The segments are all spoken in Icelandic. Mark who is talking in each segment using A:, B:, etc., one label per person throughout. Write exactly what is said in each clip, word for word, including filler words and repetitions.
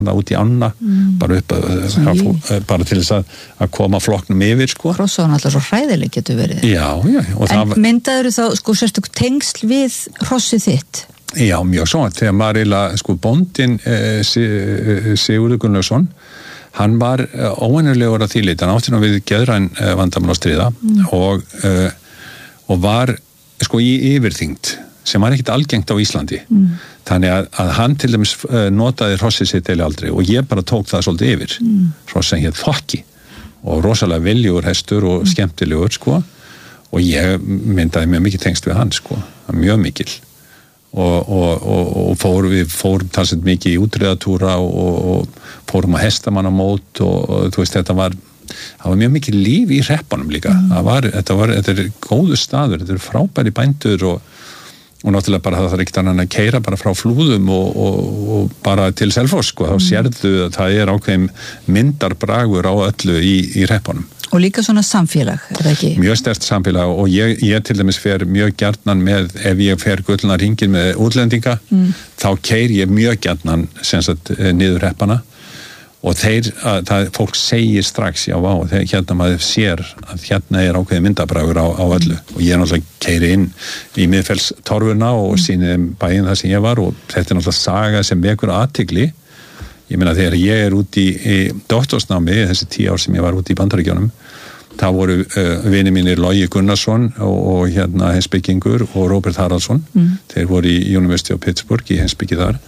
A: út í ána mm. bara upp að, bara til þess að, að koma flokknum yfir sko.
B: Hrossan alltaf svo hræðileg getur verið.
A: Já, já. Og
B: en það, myndaður þá sko sérstök tengsl við hrossið þitt?
A: Já, mjög svo. Þegar maður eiginlega sko bóndinn eh, Sigurður Gunnlaugsson, hann var óvenjulegur að því leyti, hann átti nú við geðræn eh, vandamál á stríða mm. og, eh, og var sko í yfirþyngd sem var ekkert algengt á Íslandi. Mm. Þannig að, að hann til dæmis notaði hrossið sitt eða aldrei og ég bara tók það svolítið yfir. Mm. Hrossin hétt Þokki og rosalega viljugur hestur og mm. skemmtilegur sko og ég myndaði mjög mikið tengst við hann sko, mjög mikil. Og, og, og, og fór, við fórum talsett mikið í útreiðatúra og, og fórum að hestamannamót og, og þú veist þetta var, það var mjög mikið líf í hreppanum líka. Mm. Það var, þetta var, þetta er góðu staður, þetta er frábæri bændur og og náttúrulega bara það þarf ekkert annan að keyra bara frá Flúðum og, og, og bara til Selfoss sko, þá sérðu að það er ákveðin myndarbragur á öllu í, í hreppanum.
B: Og líka svona samfélag, er það ekki?
A: Mjög sterkt samfélag og ég, ég til dæmis fer mjög gjarnan með, ef ég fer gullna hringinn með útlendinga, mm. þá keyri ég mjög gjarnan sem sagt niður hreppana og þeir, að, það, fólk segir strax já, vá, þegar hérna maður sér að hérna er ákveðið myndabrægur á, á öllu og ég er náttúrulega keiri inn í miðfellstorfuna og mm. síni bæinn þar sem ég var og þetta er náttúrulega saga sem vekur athygli. Ég meina þegar ég er út í, í doktorsnámi, þessi tíu ár sem ég var út í Bandaríkjunum, þá voru uh, vini mínir Logi Gunnarsson og, og hérna heimspekingur og Robert Haraldsson, mm. þeir voru í University of Pittsburgh í heimspeki þar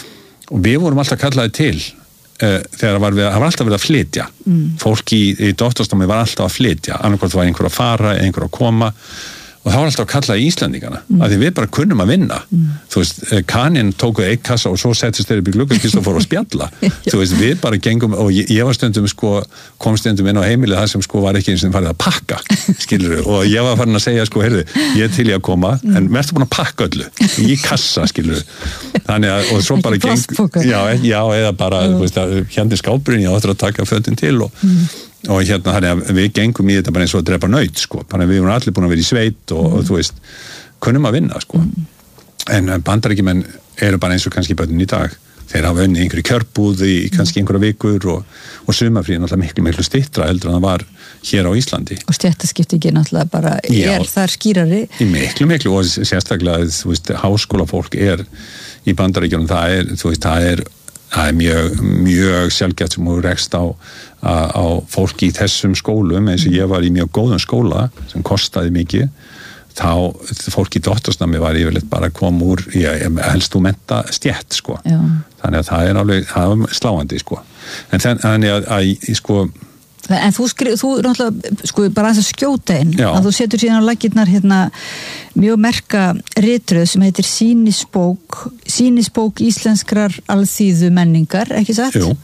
A: og við vorum alltaf kallaði til Uh, þegar var við, það var alltaf verið að flytja mm. fólk í, í doktorsnámi var alltaf að flytja annarkvæmt var einhver að fara, einhver að koma og það var alltaf að kalla í Íslendingana mm. að því við bara kunnum að vinna mm. þú veist, kaninn tókuð eitt kassa og svo settist þeir upp í gluggakist og fór að spjalla þú veist, við bara gengum og ég, ég var stundum sko, kom stundum inn á heimilið það sem sko var ekki eins og farið að pakka skilur og ég var farin að segja sko, heyrðu, ég er til ég að koma mm. en verður búin að pakka öllu í kassa skilur þannig að, og svo bara geng, já, já, eða bara, mm. þú veist, hérna skápurinn ég áttur að taka fötin til og mm. og hérna þannig að við gengum í þetta bara eins og að drepa naut sko, þannig að við vorum allir búin að vera í sveit og, mm. og þú veist, kunnum að vinna sko mm. en Bandaríkjumenn eru bara eins og kannski börnin í dag þeir hafa unnið einhverju kjörbúði í kannski einhverja vikur og, og sumarfríin náttúrulega miklu, miklu styttra heldur en það var hér á Íslandi. Og
B: stéttaskiptingi náttúrulega bara
A: Já,
B: er þar skýrari.
A: Í miklu, miklu og sérstaklega, þú veist, háskólafólk er í Bandaríkjunum, það er, þú veist, það er það er mjög, mjög sjálfgætt sem þú rekst á, á, á fólki í þessum skólum eins og ég var í mjög góðum skóla sem kostaði mikið þá fólki í doktorsnámi var yfirleitt bara að koma úr í helst þú menta stjætt sko. Já. Þannig að það er alveg það er sláandi sko. En þannig að, að sko
B: En þú skrif, þú náttúrulega sko bara aðeins að skjóta inn
A: Já.
B: að þú setur síðan á laggirnar hérna mjög merka ritröð sem heitir Sýnisbók Sýnisbók íslenskrar alþýðu menningar, ekki satt?
A: Jú.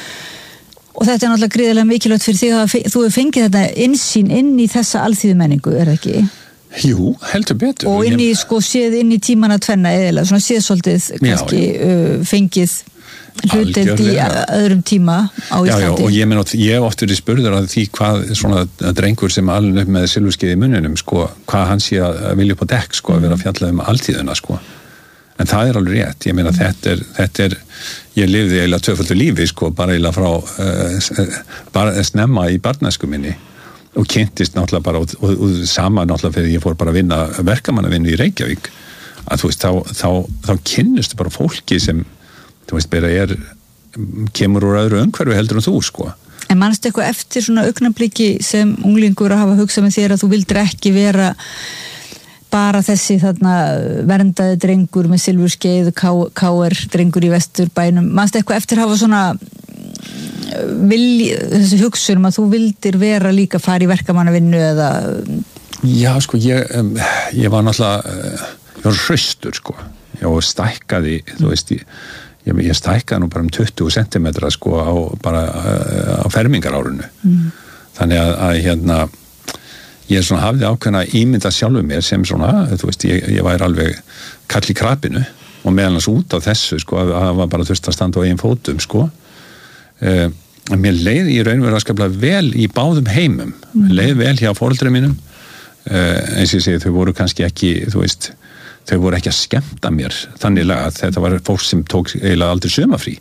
B: Og þetta er náttúrulega gríðarlega mikilvægt fyrir því að þú hefur fengið þetta innsýn inn í þessa alþýðu menningu, er það ekki?
A: Jú, heldur betur.
B: Og inn í, sko, séð inn í tímana tvenna eðilega, svona séð svolítið kannski já, já. Uh, fengið hluteld í öðrum tíma á Íslandi.
A: Já, já, og ég meina, ég hef oft verið spurður að því hvað svona drengur sem alveg upp með silfurskeið í munninum, sko, hvað hann sé að vilja upp á dekk, sko, að vera að fjalla um alþýðuna, sko. En það er alveg rétt, ég meina, þetta er, þetta er, ég lifði eiginlega tvöföldu lífi, sko, bara eiginlega frá, uh, bara snemma í barnæsku minni og kynntist náttúrulega bara, og, og, og sama náttúrulega fyrir ég fór bara að vinna, verkamannavinnu í Reykjavík, að þú veist, þá, þá, þá kynnustu bara fólki sem þú veist, bara er kemur úr öðru umhverfi heldur en þú, sko.
B: En manstu eitthvað eftir svona augnabliki sem unglingur að hafa hugsað með þér að þú vildir ekki vera bara þessi þarna verndaði drengur með silfurskeið, K R drengur í Vesturbænum, manstu eitthvað eftir að hafa svona vilji, þessi hugsun að þú vildir vera líka að fara í verkamannavinnu eða
A: Já, sko, ég, um, ég var náttúrulega ég var hraustur, sko ég var stækkaði, þú veist ég Ég, ég stækkaði nú bara um tuttugu sentimetra sko á, bara á fermingarárunu. Mm. Þannig að, að hérna, ég svona hafði ákveðna ímynda sjálfur mér sem svona, þú veist, ég, ég væri alveg kall í krapinu og meðan þess út á þessu sko, að það var bara þurft að standa á eigin fótum sko. Uh, mér leiði í raun og veru afskaplega vel í báðum heimum. Mm. Leiði vel hjá foreldrum mínum, uh, eins og ég segi, þau voru kannski ekki, þú veist, þau voru ekki að skemmta mér þannig að þetta var fólk sem tók eiginlega aldrei sumarfrí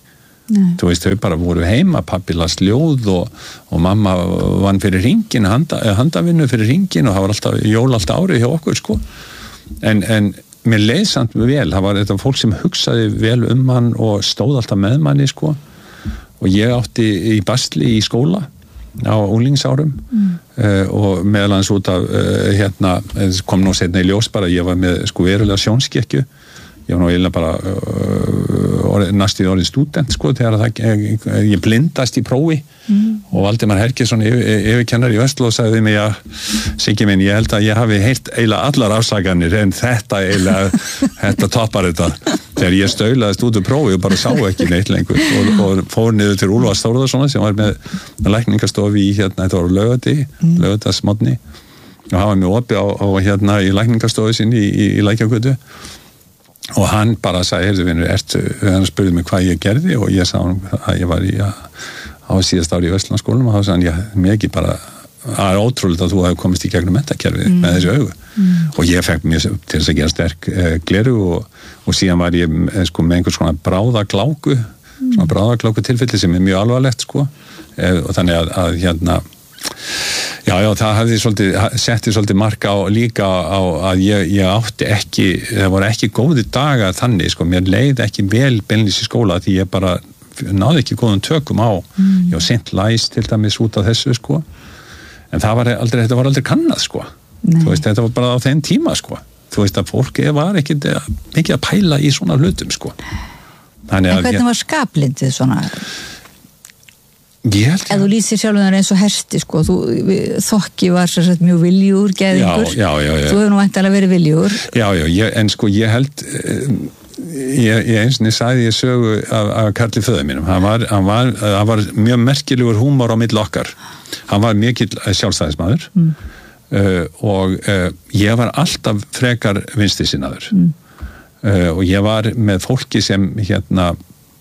B: Nei.
A: Þú veist, þau bara voru heima, pappi las ljóð og, og mamma vann fyrir hringin, handa, handavinnu fyrir hringin og það var alltaf jól alltaf árið hjá okkur, sko. En, en mér leið samt vel, það var þetta fólk sem hugsaði vel um hann og stóð alltaf með manni, sko. Og ég átti í basli í skóla á unglingsárum mm. uh, og meðal hans út af uh, hérna, kom nú seinna í ljós bara, ég var með sko verulega sjónskekkju, ég var nú eiginlega bara uh, næstu orðin stúdent sko, þegar það, ég, ég blindast í prófi mm. og Valdimar Herkesson yfirkennar í Östló sagði við mig að Siggi minn, ég held að ég hafi heyrt eiginlega allar afsakanir en þetta eiginlega þetta toppar þetta þegar ég staulaðist út úr prófi og bara sá ekki neitt lengur og, og fór niður til Úlfars Þórðarssonar sem var með, með lækningastofi í hérna, þetta var Laugardí, mm. Laugardagsmorgni og hann var með opið á, á hérna í lækningastofi sinni í, í, í Lækjargötu og hann bara sagði, heyrðu vinur, ertu, hann spurði mig hvað ég gerði og ég sagði hann að ég var í að, á síðast ári í Vestlandskólanum og þá sagði hann, já, mér ekki bara það er ótrúlega að þú hefði komist í gegnum menntakerfið mm. með þessu augu mm. og ég fekk mjög til þess að gera sterk eh, gleru og, og síðan var ég eh, sko, með einhvers svona bráðagláku mm. svona bráðagláku tilfelli sem er mjög alvarlegt sko eh, og þannig að, að hérna já, já, það hafði svolítið, setti svolítið marka á, líka á að ég, ég átti ekki, það voru ekki góði daga þannig, sko, mér leið ekki vel beinlis í skóla því ég bara náði ekki góðum tökum á mm. ég var seint læst til dæmis út af þessu, sko en það var aldrei, þetta var aldrei kannað, sko Nei. Þú veist, þetta var bara á þeim tíma, sko þú veist að fólk var ekki mikið að pæla í svona hlutum, sko Þannig
B: En hvernig var skaplindið svona
A: Ég held
B: Ef þú lýsir sjálfum þar eins og hersti sko, þú, þokki var sér sagt mjög viljúr geðingur,
A: já, já, já, já.
B: þú hefur nú væntanlega verið viljúr
A: Já, já, ég, en sko ég held ég, ég einsni sagði ég sögu af, af Karli föður mínum hann var, hann, var, hann var mjög merkilegur húmor á milli okkar hann var mikill sjálfstæðismadur mm. uh, og uh, ég var alltaf frekar vinstrisinnaður mm. uh, og ég var með fólki sem hérna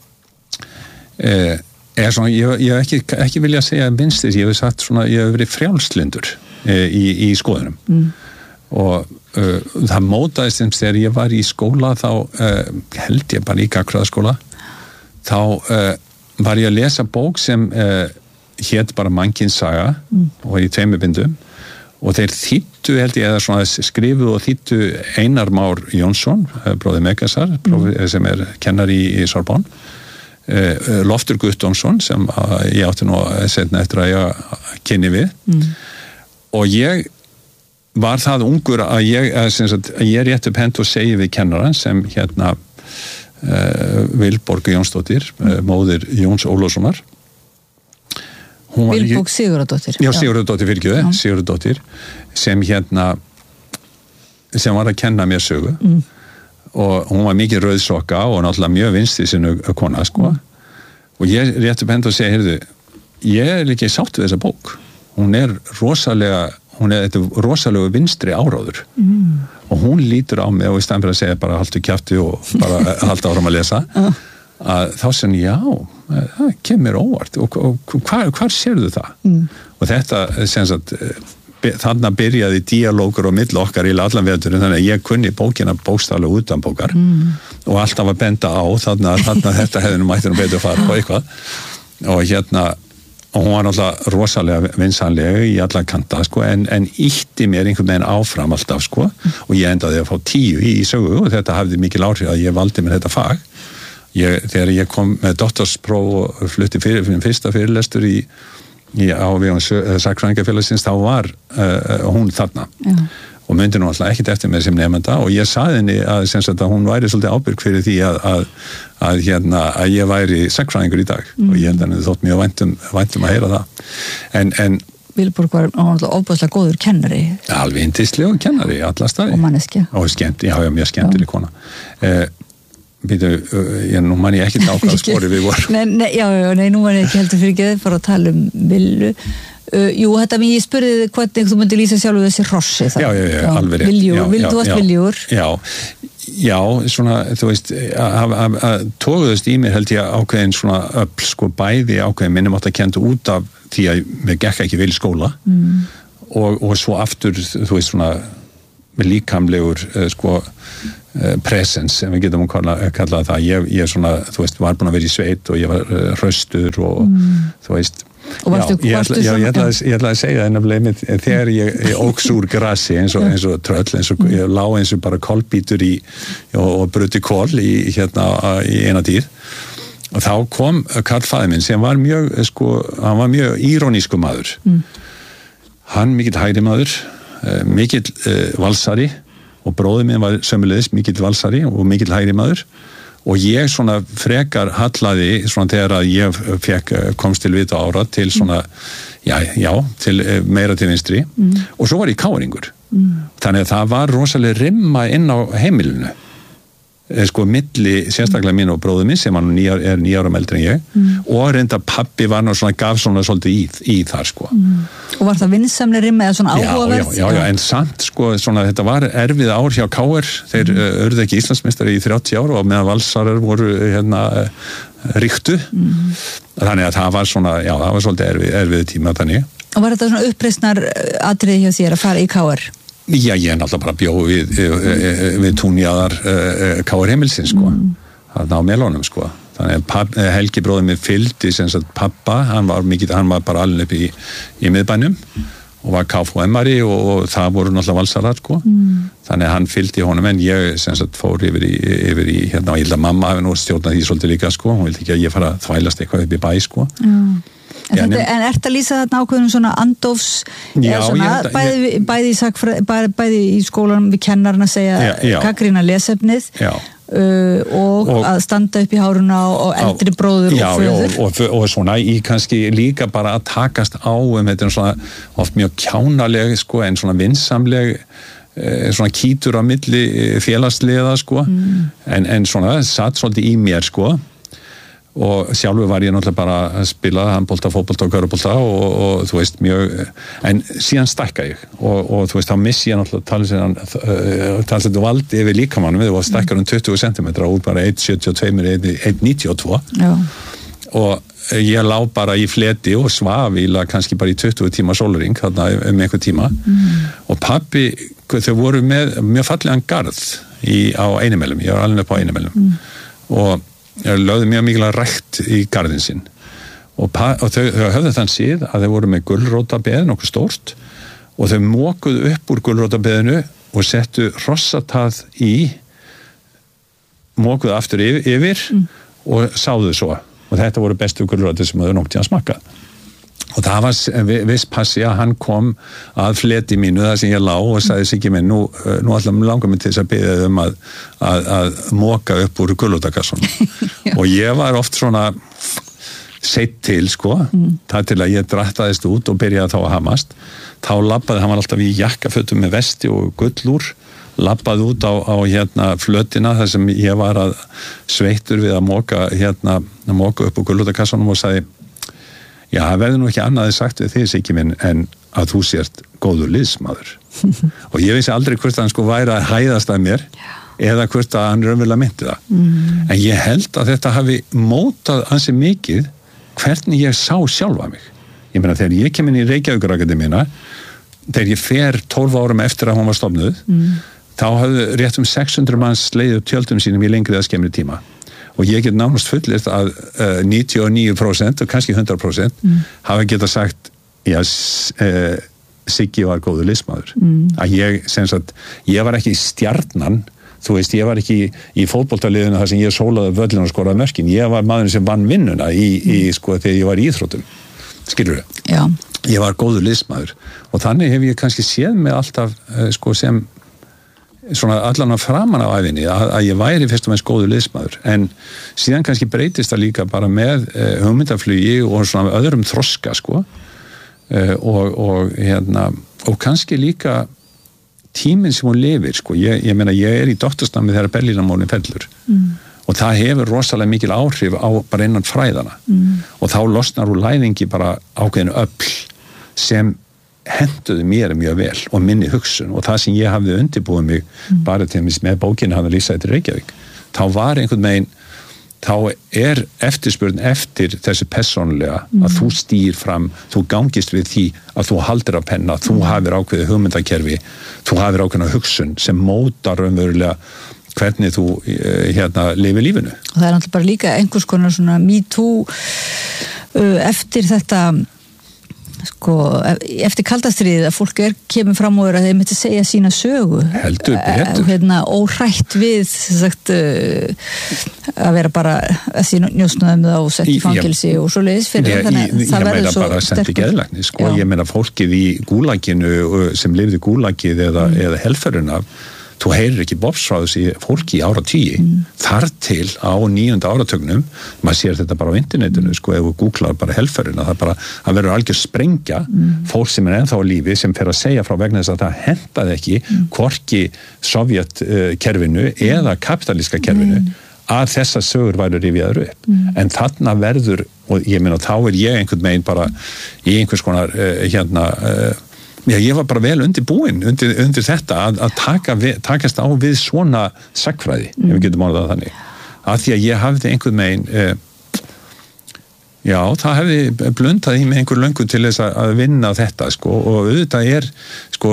A: uh, er svona, ég, ég hef ekki, ekki vilja segja vinstis, ég hef sagt svona, ég hef verið frjálslyndur e, í, í skoðunum mm. og uh, það mótaðist sem þegar ég var í skóla þá uh, held ég bara í gagnfræðaskóla þá uh, var ég að lesa bók sem uh, hét bara Mannkins saga mm. og í tveimur bindum og þeir þýttu held ég eða svona skrifuð og þýttu Einar Már Jónsson, bróðir Megasar mm. sem er kennari í, í Sorbonne Loftur Guttormsson sem ég átti nú setna eftir að ég kynni við mm. og ég var það ungur að ég, að ég rétt upp hend og segi við kennaran sem hérna uh, Vilborg Jónsdóttir mm. móðir Jóns Ólafssonar
B: Vilborg Sigurðardóttir
A: Já, Sigurðardóttir fyrirgjöðu, ja. Sigurðardóttir sem hérna sem var að kenna mér sögu mm. og hún var mikið rauðsokka og náttúrulega mjög vinstri sinnu kona sko mm. og ég rétt upp hend og segi heyrðu, ég er ekki sátt við þessa bók hún er rosalega hún er þetta rosalega vinstri áráður mm. og hún lítur á mig og í staðinn fyrir að segja bara haltu kjafti og bara halda áram að lesa að þá sem já, það kemur óvart og, og, og hvar, hvar sérðu það mm. og þetta sem sagt þannig byrjaði díalógur og mill okkar í allan veturinn, þannig að ég kunni bókina bókstaflega utan bókar mm. og alltaf að benda á þannig að, þannig að þetta hefði nú mættir nú betur fara og eitthvað og hérna og hún var náttúrulega rosalega vinsanlega í allan kanta sko, en, en ítti mér einhvern veginn áfram alltaf sko og ég endaði að fá tíu í, í sögu og þetta hafði mikil áhrif að ég valdi mér þetta fag ég, þegar ég kom með doktorspróf og flutti fyrir, fyrir fyrsta fyrirlestur í í ávegum sakfræðingafélagsins þá var uh, hún þarna Já. og myndi nú alltaf ekkert eftir mig sem nefnda og ég saði henni að, að hún væri svolítið ábyrg fyrir því að, að, að, hérna, að ég væri sakfræðingur í dag mm. og ég held að henni þótt mjög væntum, væntum að heyra það en, en
B: Vilborg var ofbúðslega góður kennari
A: alveg indislega kennari í alla staði
B: og manneskja
A: og skemmt, já, já, mjög skemmtileg kona eh, Býtu, ég, nú man ég ekki á hvaða spori við vorum.
B: Nei, nei, já, já, nei, nú man ég ekki heldur fyrir ekki fyrir að tala um villu. Uh, jú, þetta mér, ég spurði þið hvernig þú myndi lýsa sjálf þessi rossi.
A: Já, já, já, já alveg rétt.
B: Viljúr, vildu þú að viljúr?
A: Já, já, svona, þú veist, að tóðust í mér held ég ákveðin svona öll, sko, bæði ákveðin minnum átt að kendu út af því að mér gekk ekki vel í skóla mm. og, og svo aftur, þú veist, svona með líkamlegur, sko, uh, presence, sem við getum að kalla það. Ég, ég svona, þú veist, var búin að vera í sveit og ég var uh, hraustur og mm. þú veist,
B: og varstu,
A: já, ég,
B: varstu
A: ætla, já,
B: svona,
A: ég, ætla að, ég ætla að segja það nefnilega, þegar ég, ég óks úr grassi eins og, eins og tröll, eins og ég lá eins og bara kolbítur í og, og bruti kol í, hérna, í eina tíð. Og þá kom Karl faðir minn sem var mjög, sko, hann var mjög írónísku maður. Mm. Hann mikill hægri maður, mikill uh, valsari og bróðir minn var sömuleiðis mikill valsari og mikill hægri maður. Og ég svona frekar hallaði svona þegar að ég fekk, komst til vita ára til svona, já, já, til meira til vinstri. Mm. Og svo var ég káringur. Mm. Þannig að það var rosalega rimma inn á heimilinu. Sko milli sérstaklega mín og bróður minn sem hann nýjar, er nýjárum eldri en ég mm. og reynda pappi var nú svona gaf svona svolítið í, í þar sko
B: mm. Og var það vinsamlega rimma eða svona áhugaverð?
A: Já, já, já, já, en samt sko svona þetta var erfið ár hjá K R þeir mm. urðu ekki Íslandsmeistari í þrjátíu ár og meðan valsarar voru hérna ríktu mm. þannig að það var svona, já, það var svolítið erfið, erfið tíma þannig.
B: Og var þetta svona uppreisnar atriði hjá þér að fara í K R?
A: Já, ég er náttúrulega bara bjó við, við, við túnjaðar uh, K R heimilsin, sko. Mm. Það á melónum, sko. Þannig að papp, Helgi bróðir mér fylgdi sem sagt pappa, hann var mikið, hann var bara alveg upp í, í miðbænum og var K F M-ari og, og það voru náttúrulega valsarar, sko. Mm. Þannig að hann fylgdi honum en ég sem sagt fór yfir í, yfir í hérna, og ég held að mamma hafi nú stjórnað því svolítið líka, sko. Hún vildi ekki að ég fara að þvælast eitthvað upp í bæ, sko. Mm. En, já, þetta, en ert að lýsa þarna ákveðum svona andofs já, svona, ég, bæði, ég, bæði, í sakfra, bæði, bæði í skólanum við kennarinn að segja gagnrýna lesefnið uh, og, og að standa upp í háruna og eldri bróður já,
B: og föður
A: já, og, og svona í kannski líka bara að takast á um þetta er svona oft mjög kjánaleg sko, en svona vinsamleg svona kýtur á milli félagsliða sko mm. en, en svona satt svolítið í mér sko og sjálfur var ég náttúrulega bara að spila handbolta, fótbolta og körfubolta og, og þú veist mjög, en síðan stækka ég og, og þú veist þá missi ég náttúrulega talsett vald yfir líkamannum við og stækkar um tuttugu sentimetra úr bara eitt komma sjötíu og tvö til eitt komma níutíu og tvö Já. Og ég lá bara í fleti og svafíla kannski bara í tuttugu tíma sólarring þarna um einhver tíma mm. og pappi, þau voru með mjög fallegan garð í, á Einimellum, ég var alveg upp á Einimellum mm. og ég lögði mjög mikilvægt rækt í garðin sinn og, og þau, þau höfðu þann síð að þau voru með gulrótarbeð nokkuð stórt og þau mókuðu upp úr gulrótarbeðinu og settu hrossatað í mókuðu aftur yfir, yfir mm. og sáðu svo og þetta voru bestu gulrótar sem þau nógt í að smakka og það var viss passi að hann kom að fleti mínu þar sem ég lá og sagði Siggi minn, nú, nú allar langar mig til þess að biðja þau um að, að, að móka upp úr gulrótarkassunum og ég var oft svona seitt til sko, mm. það til að ég drattaðist út og byrjaði þá að hamast þá labbaði, hann var alltaf í jakkafötum með vesti og gullúr labbaði út á, á hérna flötina þar sem ég var að sveittur við að móka hérna, að móka upp úr gulrótarkassunum og sagði já, það verður nú ekki annaðið sagt við þig, Siggi minn, en að þú sért góður liðsmaður. Og ég vissi aldrei hvort að hann sko væri að hæðast að mér já. Eða hvort að hann raunverulega myndi það. Mm. En ég held að þetta hafi mótað ansi mikið hvernig ég sá sjálfa mig. Ég meina, þegar ég kem inn í Reykjavíkurakademíuna, þegar ég fer tólf árum eftir að hún var stofnuð, mm. þá hafði rétt um sex hundruð manns slegið tjöldum sínum í lengri eða skemmri tíma. Og ég get nánast fullirt að uh, níutíu og níu prósent og kannski hundrað prósent mm. hafa getað sagt já, uh, Siggi var góður liðsmaður. Mm. Að ég, sem sagt, ég var ekki stjarnan, þú veist, ég var ekki í, í fótboltaliðinu þar sem ég sólaði völlin og skoraði mörkin. Ég var maðurinn sem vann vinnuna í, mm. í sko, þegar ég var í íþróttum. Skilur þau? Já. Ég var góður liðsmaður. Og þannig hef ég kannski séð mig alltaf uh, sko, sem svona allan að framan á æfinni að, að ég væri fyrst og mennst góður liðsmaður en síðan kannski breytist það líka bara með uh, hugmyndaflugi og svona öðrum þroska sko uh, og, og hérna og kannski líka tíminn sem hún lifir sko, ég, ég meina ég er í doktorsnámi þegar Berlínarmúrinn fellur mm. og það hefur rosalega mikil áhrif á bara innan fræðana mm. og þá losnar úr læðingi bara ákveðinu öfl sem henduði mér mjög vel og minni hugsun og það sem ég hafði undirbúið mig mm. bara til þess með bókinu hann að lýsa þetta Reykjavík þá var einhvern veginn þá er eftirspurn eftir þessu persónulega mm. að þú stýr fram þú gangist við því að þú haldir á penna þú mm. hafir ákveðið hugmyndakerfi þú hafir ákveðna hugsun sem mótar raunverulega hvernig þú hérna lifir lífinu.
B: Og það er náttúrulega bara líka einhvers konar svona me too eftir þetta sko, eftir kaldastriðið að fólk er, kemur fram og er að þeir myndi segja sína sögu.
A: Heldur betur.
B: Hérna, óhrætt við sagt, að vera bara að því njósnaðum það og sett í fangelsi og svo leiðis fyrir
A: það. Ég, ég, ég meina bara að sendi geðlækni, sko. Já. Ég meina fólkið í gúlaginu sem lifði gúlagið eða, mm. eða helföruna, þú heyrir ekki bofsráðs í fólki í áratugji, mm. þar til á níunda áratögnum, maður sér þetta bara á internetinu, sko, ef þú googlar bara helförina, það bara, það verður algjör sprengja, mm. fólk sem er ennþá á lífi, sem fer að segja frá vegna þess að það hendaði ekki, mm. hvorki sovjetkerfinu mm. eða kapitalíska kerfinu, mm. að þessar sögur væru rifjaður upp. Mm. En þarna verður, og ég meina, þá er ég einhvern veginn bara í einhvers konar, uh, hérna, uh, Já, ég var bara vel undirbúinn undir, undir þetta að, að taka við, takast á við svona sagnfræði, mm. ef við getum orðað þannig. Af því að ég hafði einhvern megin, eh, já, það hefði blundað í mig einhver löngu til þess að vinna þetta, sko, og auðvitað er, sko,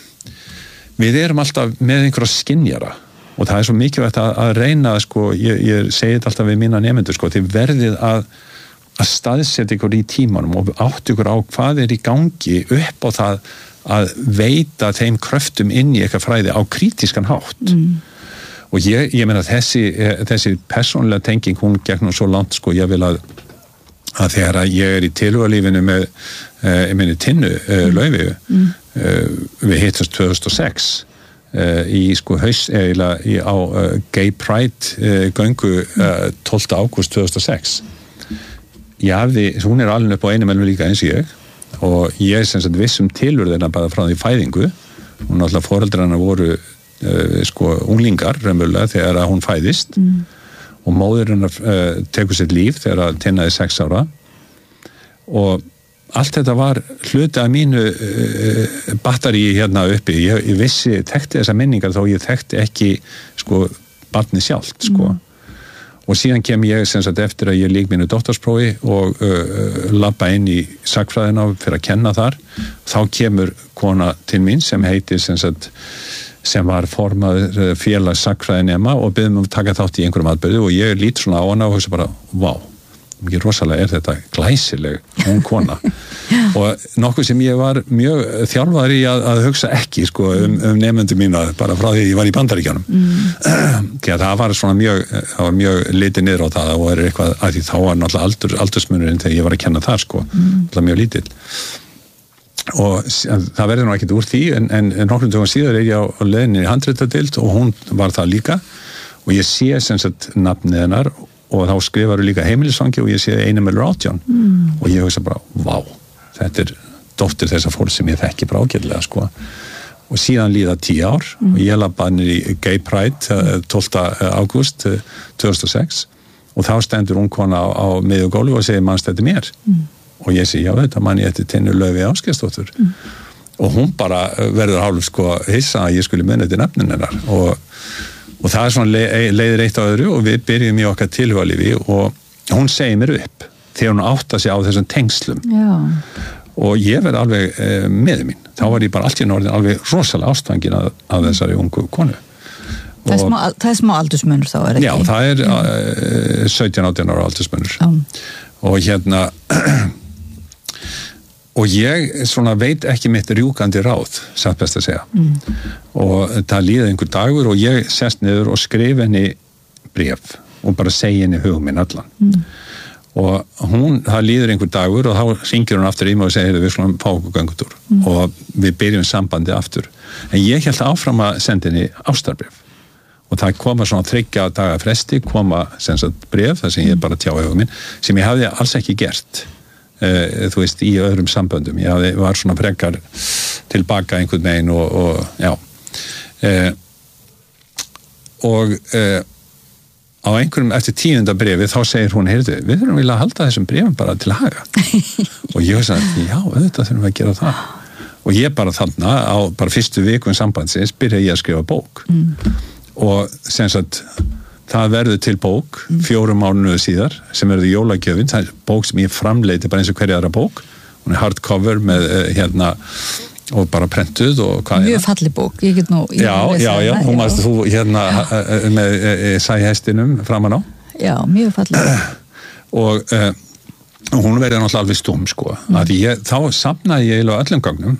A: við erum alltaf með einhverja skynjara og það er svo mikilvægt að, að reyna, sko, ég, ég segi þetta alltaf við mína nemendur, sko, þið verðið að að staðsetja ykkur í tímanum og átt ykkur á hvað er í gangi upp á það að veita þeim kröftum inn í eitthvað fræði á kritískan hátt. Mm. Og ég, ég meina þessi, þessi persónlega tenging, hún gegnum svo langt, sko, ég vil að, að þegar ég er í tilhugalífinu með, eh, ég meina, Tinnu eh, Laufi, mm. eh, við hittumst tvö þúsund og sex eh, í, sko, haus, eða í, á uh, Gay Pride eh, göngu uh, tólfta ágúst tvö þúsund og sex. Ég hafði, hún er alveg upp á einum elmu líka eins og ég og ég sem sagt vissum tilurðina bara frá því fæðingu og náttúrulega foreldrarna voru uh, sko unglingar raunverulega þegar hún fæðist mm. og móðir hennar uh, tekur sitt líf þegar að Tinnaði sex ára og allt þetta var hluti af mínu uh, battaríi hérna uppi ég, ég vissi, þekkti þessa minningar þó ég þekkti ekki sko barnið sjálft sko mm. Og síðan kem ég sem sagt eftir að ég lík mínu doktorsprófi og uh, labba inn í sagnfræðina fyrir að kenna þar. Þá kemur kona til mín sem heitir sem sagt sem var formaður félags sagnfræðinema og biður mig að taka þátt í einhverjum atburði og ég lít svona á hana og hugsa bara, vá, mikið rosalega er þetta glæsileg ung kona. Og nokkuð sem ég var mjög þjálfaður í að, að hugsa ekki sko, um, um nefnendur mína bara frá því ég var í Bandaríkjunum. Mm. Því að það var svona mjög, það var mjög litið niður á það og er eitthvað, að því þá var náttúrulega aldur, aldursmunurinn þegar ég var að kenna þar sko, mm. það var mjög lítill. Og það verður nú ekkert úr því en, en nokkrum dögum síðar er ég á, á leiðinni í handritadild og hún var það líka og ég sé sem sagt nafnið hennar og þá skrifaru líka heimilisfangi og ég sé Einar átján mm. og ég hugsa bara, vá, þetta er dóttir þessa fólk sem ég þekki bara ágætlega sko og síðan líða tíu ár mm. og ég labbaði niður í Gay Pride tólfta ágúst tvö þúsund og sex og þá stendur ung kona á, á miðju gólu og segir manns þetta mér mm. og ég segi, já þetta mann ég þetta Tinnu Laufi Ásgeirsdóttur mm. og hún bara verður hálf sko hissa að ég skulle muna þetta nafnin hennar og Og það er svona leiðir eitt á öðru og við byrjum í okkar tilhugalífi og hún segir mér upp þegar hún átta sig á þessum tengslum. Já. Og ég verði alveg e, með mín. Þá var ég bara allt í norðin alveg rosalega ástfangin að, að þessari ungu konu.
B: Það er, smá, það er smá aldursmunur þá, er ekki?
A: Já, það er e, sautján átján ára aldursmunur. Já. Og hérna... Og ég svona veit ekki mitt rjúkandi ráð, satt best að segja. Mm. Og það líði einhver dagur og ég sest niður og skrif henni bréf og bara segi henni hugum minn allan. Mm. Og hún, það líður einhver dagur og þá hringir hún aftur í mig og segir við svona fá okkur göngutúr mm. og við byrjum sambandi aftur. En ég held áfram að senda henni ástarbréf. Og það koma svona þriggja daga fresti, koma sem sagt bréf, það sem ég bara tjá hugum minn, sem ég hafði alls ekki gert. Uh, þú veist, í öðrum samböndum ég var svona frekar tilbaka einhvern veginn og, og já uh, og uh, á einhverjum eftir tíunda brefi þá segir hún, heyrðu, við þurfum vilja að halda þessum brefum bara til haga og ég veist að, já, auðvitað þurfum við að gera það og ég bara þarna á bara fyrstu vikun sambandsins byrja ég að skrifa bók mm. og sem sagt það verður til bók fjórum mánuðu síðar sem verður jólagjöfin, það er bók sem ég framleiti bara eins og hverja aðra bók, hún er hardcover með hérna og bara prentuð og hvað
B: mjög falleg bók, ég get nú ég
A: já, já, já, hún varst þú hérna já. með sæhestinum framan á
B: já, mjög falleg
A: og uh, hún verið náttúrulega alveg stúm sko, mm. að ég, þá safnaði ég eiginlega öllum gögnum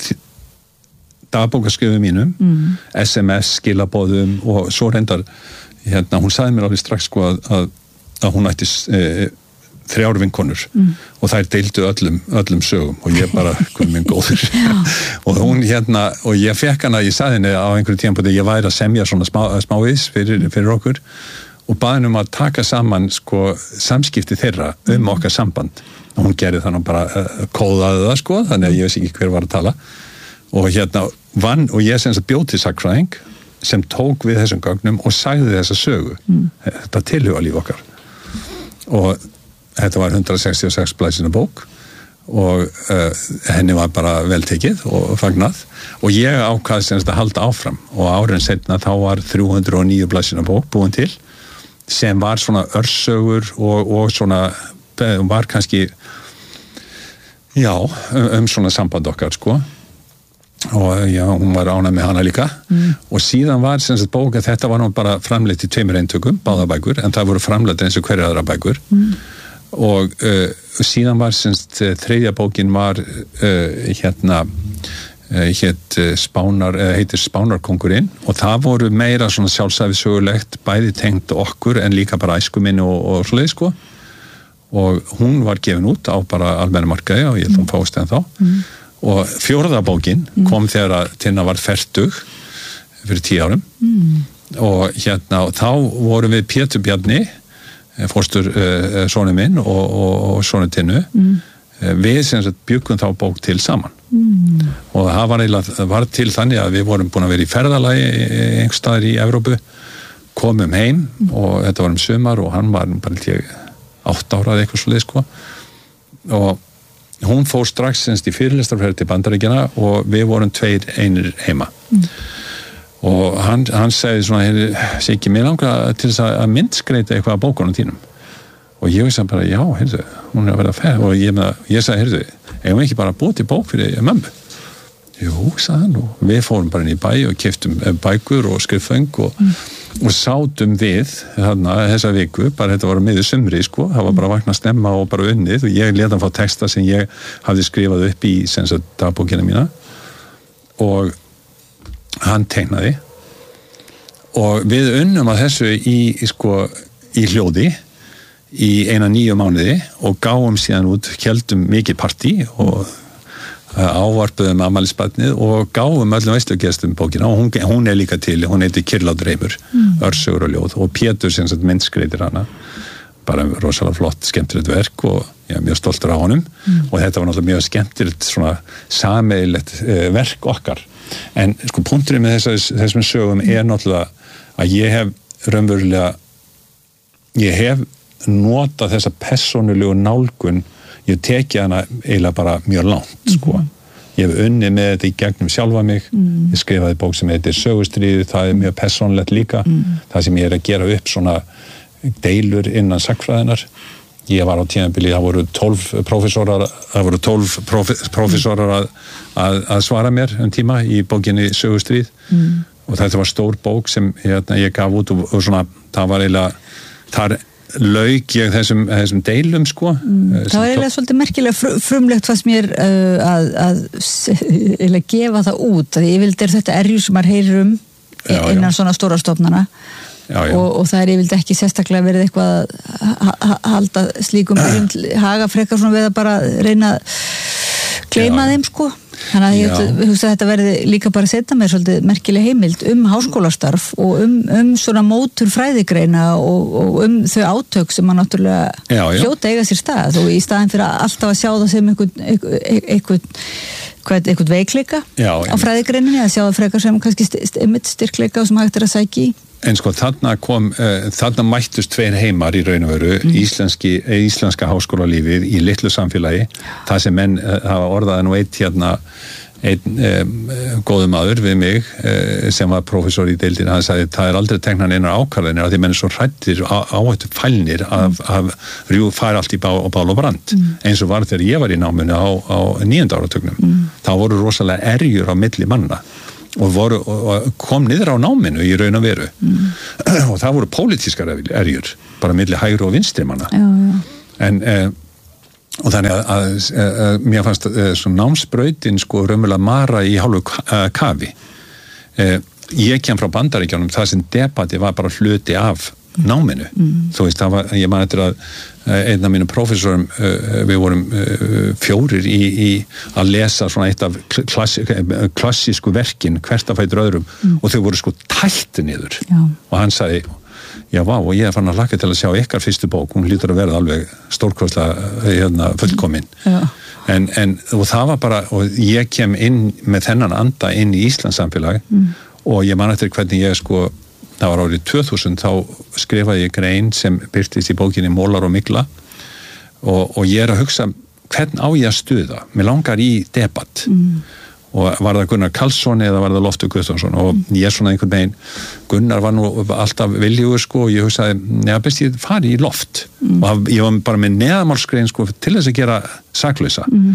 A: dagbókaskrifu mínum mm. S M S, skilabóðum og svo reyndar, hérna, hún sagði mér alveg strax sko að, að, að hún ætti e, þrjár vinkonur mm. og þær deildu öllum, öllum sögum og ég bara, hvað minn góður og hún hérna, og ég fekk hana ég sagði henni á einhverju tímapunkti ég væri að semja svona smá, smávís fyrir, fyrir okkur og baði henni um að taka saman sko samskipti þeirra um mm. okkar samband og hún gerði þannig bara uh, kóðaði það sko, þannig að ég veist ekki hver var að tala og hérna vann og ég sem bjóð til sagnfræðing sem tók við þessum gögnum og sagði þessa sögu mm. þetta tilhuga líf okkar og þetta var hundrað sextíu og sex blaðsíðna bók og uh, henni var bara vel tekið og fagnað og ég ákvað sem að halda áfram og árin setna þá var þrjú hundruð og níu blaðsíðna bók búin til sem var svona örsögur og, og svona var kannski já, um, um svona samband okkar sko og já, hún var ánægð með hana líka mm. og síðan var sem sagt bók að þetta var nú bara framleitt í tveimur eintökum, báðabækur en það voru framleitt eins og hverja aðra bækur mm. og uh, síðan var semst þriðja bókin var uh, hérna uh, hétt Spánar, uh, heitir Spánarkongurinn og það voru meira svona sjálfsæfisögulegt bæði tengt okkur en líka bara æskuminni og, og svoleið sko og hún var gefin út á bara almenna markaði og ég þúm fást en þá mm. og fjórða bókin kom mm. þegar að Tinna var fertug fyrir tíu árum mm. og hérna og þá vorum við Pétur Bjarni fórstur uh, sonu minn og, og, og sonu Tinnu mm. við sem sagt bjuggum þá bók til saman mm. og það var, eiginlega, var til þannig að við vorum búin að vera í ferðalagi einhvers staðar í Evrópu komum heim mm. og þetta var um sumar og hann var bara til átt ára eða eitthvað svoleið sko og hún fór strax semst í fyrirlestarferð til Bandaríkjanna og við vorum tveir einir heima mm. og hann, hann segði svona, sé ekki mér langar til þess að myndskreita eitthvað af bókunum tínum og ég veist bara, já, heyrðu, hún er að verða ferð og ég, ég sagði, heyrðu, eigum við ekki bara búið til bók fyrir mömmu? Jú, sagði hann og við fórum bara inn í bæ og keyptum bækur og skrifföng og, mm. og sátum við þarna þessa viku, bara þetta var á miður sumri sko, það var bara að vakna snemma og bara unnið og ég lét hann fá texta sem ég hafði skrifað upp í sem sagt dagbókina mína og hann teiknaði og við unnum að þessu í, í sko í hljóði í eina nýju mánuði og gáum síðan út, héldum mikið partí og ávarpuðum afmælisbarnið og gáum öllum veislugestum bókina og hún, hún er líka til, hún heitir Kyrládreymur mm. örsögur og ljóð og Pétur sem sagt myndskreitir hana bara rosalega flott, skemmtilegt verk og ég er mjög stoltur á honum mm. og þetta var náttúrulega mjög skemmtilegt svona sameiginlegt uh, verk okkar en sko punkturinn með þess, þessum sögum er náttúrulega að ég hef raunverulega ég hef notað þessa persónulegu nálgun ég teki hana eiginlega bara mjög langt sko. Mm-hmm. Ég hef unnið með þetta í gegnum sjálfa mig mm. ég skrifaði bók sem heitir Sögustríði, það er mjög persónulegt líka mm. það sem ég er að gera upp svona deilur innan sagnfræðinar ég var á tímabili, það voru tólf prófessorar það voru tólf prófessorar að, að, að svara mér um tíma í bókinni Sögustríð mm. og þetta var stór bók sem ég, ég gaf út og, og svona, það var eiginlega þar lauk ég þessum, þessum deilum sko mm, það var eiginlega svolítið merkilega frumlegt fannst mér uh, að, að eiginlega gefa það út að ég vildi er þetta erju sem maður heyrir um já, innan já. Svona stóra stofnana já, já. Og, og það er ég vildi ekki sérstaklega verið eitthvað að halda slíkum haga frekar svona við að bara reyna að gleyma já. Þeim sko þannig að ég hugsa að þetta verði líka bara að setja mér svolítið merkileg heimild um háskólastarf og um, um svona mótur fræðigreina og, og um þau átök sem maður náttúrulega hljóta eiga sér stað og í staðin fyrir að alltaf að sjá það sem einhvern, einhvern, einhvern, einhvern veikleika já, á fræðigreininni að sjá það frekar sem kannski einmitt styrkleika sem hægt er að sækja í En sko þarna kom, uh, þarna mættust tveir heimar í raun og veru, mm. íslenski, íslenska háskólalífið í litlu samfélagi, það sem menn uh, hafa orðaði nú eitt hérna einn um, góðum maður við mig uh, sem var prófessor í deildin, hann sagði það er aldrei teknan einar ákvarðanir að því menn er svo hrættir áhættu fælnir að, að rjú fær allt í bá, bál og brand mm. eins og var þegar ég var í náminu á, á níunda áratugnum mm. þá voru rosalega erjur á milli manna og, voru, og kom niður á náminu í raun og veru mm. og það voru pólitískar erjur bara milli hægri og vinstri manna
B: já, já.
A: en uh, og þannig að, að, að, að mér fannst uh, svo námsbrautin sko raunverulega mara í hálfu uh, kafi uh, ég kem frá Bandaríkjunum það sem debati var bara hluti af náminu mm. þú veist, það var, ég man eftir að uh, einn af mínum prófessorum uh, við vorum uh, fjórir í, í að lesa svona eitt af klassi, klassísku verkin hvert af fætur öðrum mm. og þau voru sko tælt niður
B: já. Og
A: hann sagði já, vá, og ég er fann að hlakka til að sjá ykkar fyrstu bók, hún lítur að verða alveg stórkostlega hérna, fullkomin
B: já.
A: en, en og það var bara, og ég kem inn með þennan anda inn í Íslands samfélag mm. og ég man eftir hvernig ég sko, það var árið tvö þúsund þá skrifaði ég grein sem birtist í bókinni Mólar og Mygla og, og ég er að hugsa hvern á ég að stuða, mér langar í debatt mm. og var það Gunnar Karlsson eða var það Loftur Guðjónsson og mm. ég svona einhvern veginn Gunnar var nú alltaf viljugur sko og ég hugsaði, neða best ég fari í loft mm. og ég var bara með neðamálskrein sko til þess að gera saklausa mm.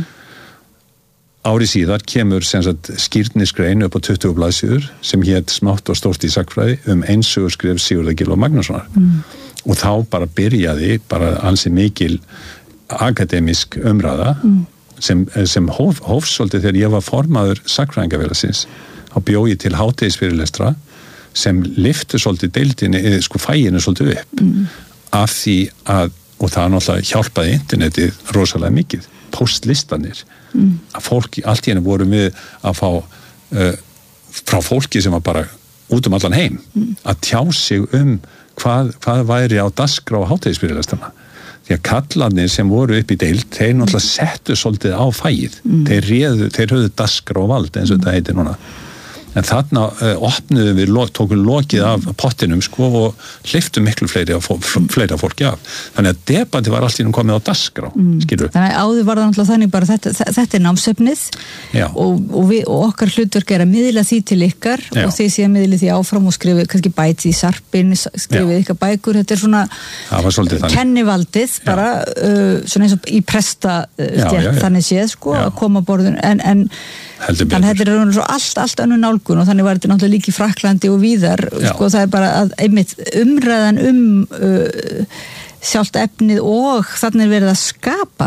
A: ári síðar kemur sem sagt skýrnisgrein upp á tuttugu blaðsíður sem hét Smátt og stórt í sagnfræði um einsögurskrif Sigurðar Gylfa Magnússonar mm. og þá bara byrjaði bara ansi mikil akademisk umræða mm. sem, sem hóf, hófsóldi þegar ég var formaður sagnfræðingafélagsins þá bjó ég til hádegisfyrirlestra sem lyftu svolítið deildinni sko fæinu svolítið upp mm. af því að, og það náttúrulega hjálpaði internetið rosalega mikið postlistanir mm. að fólki, allt í henni voru við að fá uh, frá fólki sem var bara út um allan heim mm. að tjá sig um hvað, hvað væri á dagskrá hádegisfyrirlestrana því að kallarnir sem voru upp í deild þeir náttúrulega settu svolítið á fæið mm. þeir réðu, þeir höfðu dagskrá vald eins og mm. þetta heitir núna en þarna uh, opnuðum við, tókum lokið af pottinum sko og hleyptum miklu fleiri af fleira fólki af. Þannig að debati var allt í nú komið á dagskrá, mm. skilur.
B: Þannig að áður var það náttúrulega þannig bara þetta, þetta er námsefnið og, og, við, og okkar hlutverk er að miðla því til ykkar Já. Og þið séum miðli því áfram og skrifið kannski bæti í sarpin, skrifið ykkar bækur, þetta er svona kennivaldið bara uh, svona eins og í presta uh, stjætt þannig séð sko Já. Að koma borðun en, en þannig að þetta er svo allt, allt annu nálgun og þannig var þetta náttúrulega líka í Frakklandi og víðar sko, það er bara að einmitt umræðan um uh, sjálft efnið og þannig er verið að skapa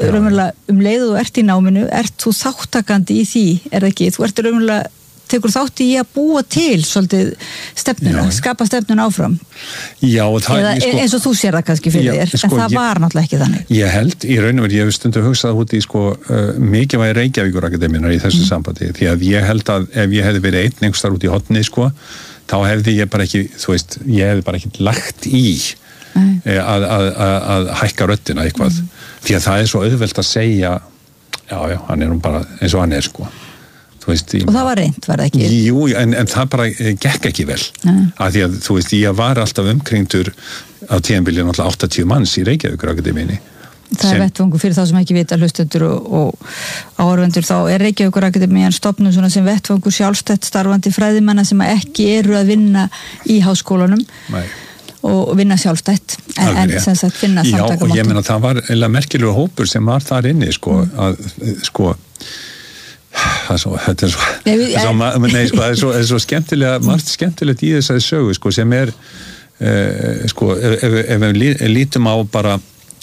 B: um leið og ert í náminu, ert þú þáttakandi í því, er það ekki, þú ert raunverulega tekur þátt í að búa til svolítið stefnuna, já. Skapa stefnuna áfram
A: Já, og það
B: Eða, sko, eins og þú sér það kannski fyrir já, þér sko, en það ég, var náttúrulega ekki þannig
A: Ég held, í raun og veru, ég hef stundu hugsað út í sko uh, mikilvægi Reykjavíkurakademíunar í þessu mm. sambandi, því að ég held að ef ég hefði verið einn einhvers þar út í hotni sko, þá hefði ég bara ekki þú veist, ég hefði bara ekki lagt í eh, að, að, að, að hækka röddina eitthvað, mm. því að það er svo auðvelt að segja, já, já, hann er nú bara eins og hann er sko Veist,
B: og það var reynd, var það ekki?
A: Jú, en, en það bara gekk ekki vel af því að, þú veist, ég var alltaf umkringdur á tíðanbílið náttúrulega áttatíu manns í Reykjavíkurakademíunni
B: Það sem, er vettvangur fyrir þá sem ekki vita hlustendur og, og áhorfendur, þá er Reykjavíkurakademían stofnun svona sem vettvangur sjálfstætt starfandi fræðimanna sem ekki eru að vinna í háskólanum Nei. Og vinna sjálfstætt en, en sem sagt finna samtakamátt
A: Já, og ég meina það var eiginlega merkilegur hópur sem var þar inni, sko, að, sko það er svo, þetta er svo, nei, við, svo nei, sko, það er svo, er svo skemmtilega margt skemmtilegt í þessari sögu sko, sem er uh, sko, ef, ef við lítum á bara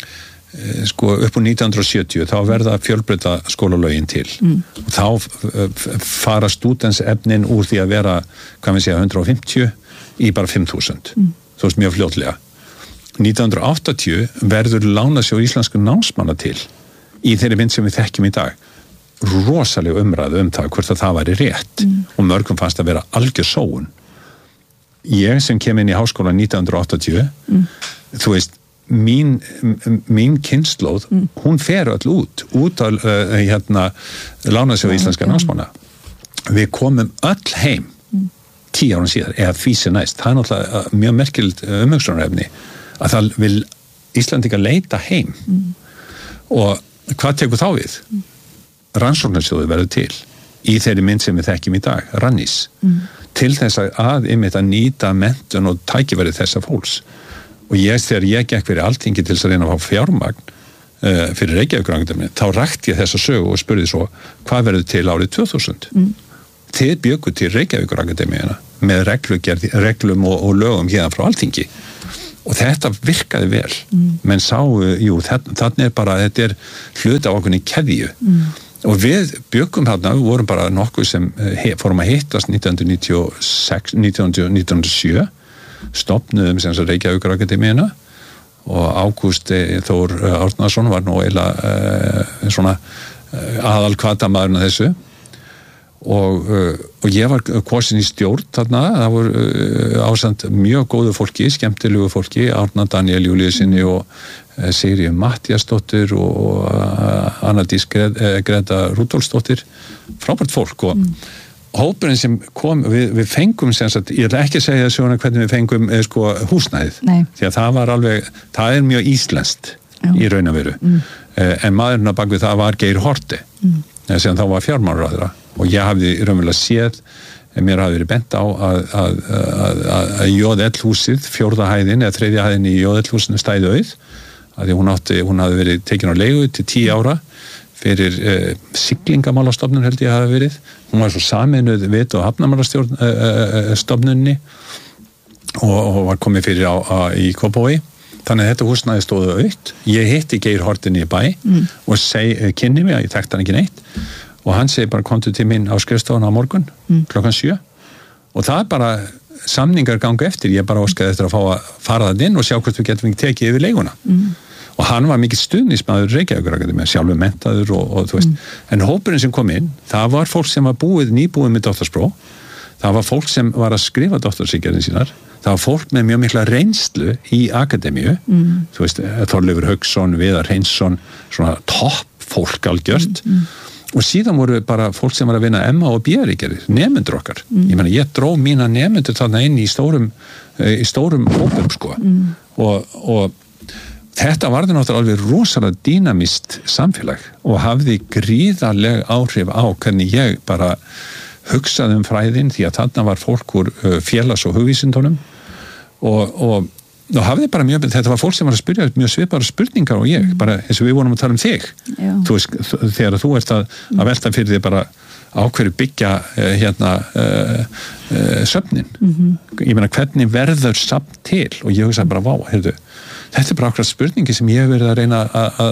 A: uh, sko, upp á nítján hundruð og sjötíu þá verða fjölbreyta skólalögin til mm. og þá uh, fara stúdensefnin úr því að vera hvað við segja hundrað og fimmtíu í bara fimm þúsund mm. þú veist mjög fljótlega nítján hundruð og áttatíu verður Lánasjóður íslenskra námsmanna til í þeirri mynd sem við þekkjum í dag rosalega umræðu um það hvort að það væri rétt mm. og mörgum fannst að vera algjör sóun ég sem kem inn í háskóla nítján hundruð og áttatíu mm. þú veist, mín mín kynslóð, mm. hún fer öll út út af uh, hérna Lánasjóður íslenskra námsmanna við komum öll heim mm. tíu árum síðar, eða því sem næst það er náttúrulega mjög merkild umhugsunarefni að það vil Íslandingar leita heim mm. og hvað tekur þá við? Mm. Rannsóknarsjóður verður til í þeirri mynd sem við þekkjum í dag, Rannís, mm. til þess að, að einmitt að nýta menntun og tækifæri þessa fólks. Og ég, þegar ég gekk fyrir Alþingi til þess að reyna að fá fjármagn uh, fyrir Reykjavíkur-akademíuna, þá rakti ég þessa sögu og spurði svo, hvað verður til árið tvö þúsund? Mm. Þið bjöggu til Reykjavíkur-akademíuna með reglugerð, reglum og, og lögum hérna frá Alþingi. Og þetta virkaði vel. Mm. Menn sáu, jú, þannig er bara, þetta er hluti á okkur í keðju. Mm. Og við byggum þarna, við vorum bara nokkuð sem he, fórum að hittast nítján hundruð níutíu og sex, nítján hundruð og sjö, stofnuðum sem Reykjavíkur-akademíuna og Ágúst Þór Árnason var nú eiginlega uh, svona uh, aðalhvatamaðurinn að þessu. Og, og ég var kosin í stjórn þarna, það voru uh, ásamt mjög góðu fólki, skemmtilegu fólki, Árna Daniel Júlíusinni og uh, Sigríður Matthíasdóttir og uh, Anna Dís Gre- uh, Greta Rúdolfsdóttir, frábært fólk og mm. hópurinn sem kom, við, við fengum sem sagt, ég ætla ekki að segja svona hvernig við fengum eh, sko, húsnæðið, Nei. Því að það var alveg, það er mjög íslenskt Já. Í raun og veru, mm. uh, en maðurinn að bak við það var Geir Haarde, mm. sem þá var fjármálaráðherra og ég hafði raunverulega séð, mér hafði verið bent á að, að, að, að, að J L húsið, fjórða hæðin eða þriðja hæðin í J L húsinu stæði auð, að því hún, átti, hún hafði verið tekin á leigu til tíu ára fyrir eh, siglingamálastofnun held ég hafi verið, hún var svo saminuð vit- og hafnamálastofnunni eh, og, og var komið fyrir á, á, í Kópavogi. Þannig að þetta húsnæði stóðu aukt. Ég hitti Geir Haarde í bæ mm. og seg, kynni mig að ég þekkti hann ekki neitt og hann segi bara komdu til minn á skrifstofuna á morgun mm. klokkan sjö og það er bara samningar ganga eftir, ég bara óskaði eftir að fá að fara það inn og sjá hvort við getum ekki tekið yfir leiguna mm. og hann var mikill stuðningsmaður Reykjavíkur-akademíu, sjálfur menntaður og, og þú veist, mm. en hópurinn sem kom inn, það var fólk sem var búið, nýbúið með doktorspróf, það var fólk sem var að skrifa doktorsritgerðir sínar, það var fólk með mjög mikla reynslu í akademíu, mm. þú veist, Þorleifur Hauksson, Viðar Hreinsson, svona topp fólk algjört mm. og síðan voru bara fólk sem var að vinna M A og B-ritgerðir, nemendur okkar. Mm. Ég meina, ég dró mína nemendur þarna inn í stórum, í stórum hópum, sko. Mm. Og, og þetta varði náttúrulega alveg rosalega dýnamist samfélag og hafði gríðarleg áhrif á hvernig ég bara hugsaði um fræðin því að þarna var fólk úr félags- og hugvísindunum og, og, og hafði bara mjög, þetta var fólk sem var að spyrja mjög svipara spurningar og ég, mm. bara eins og við vorum að tala um þig. Þú veist, þegar þú ert að, að velta fyrir þig bara á hverju byggja uh, hérna uh, uh, söfnin. Mm-hmm. Ég meina, hvernig verður safn til? Og ég hugsaði bara, vá, heyrðu, þetta er bara okkur spurningi sem ég hef verið að reyna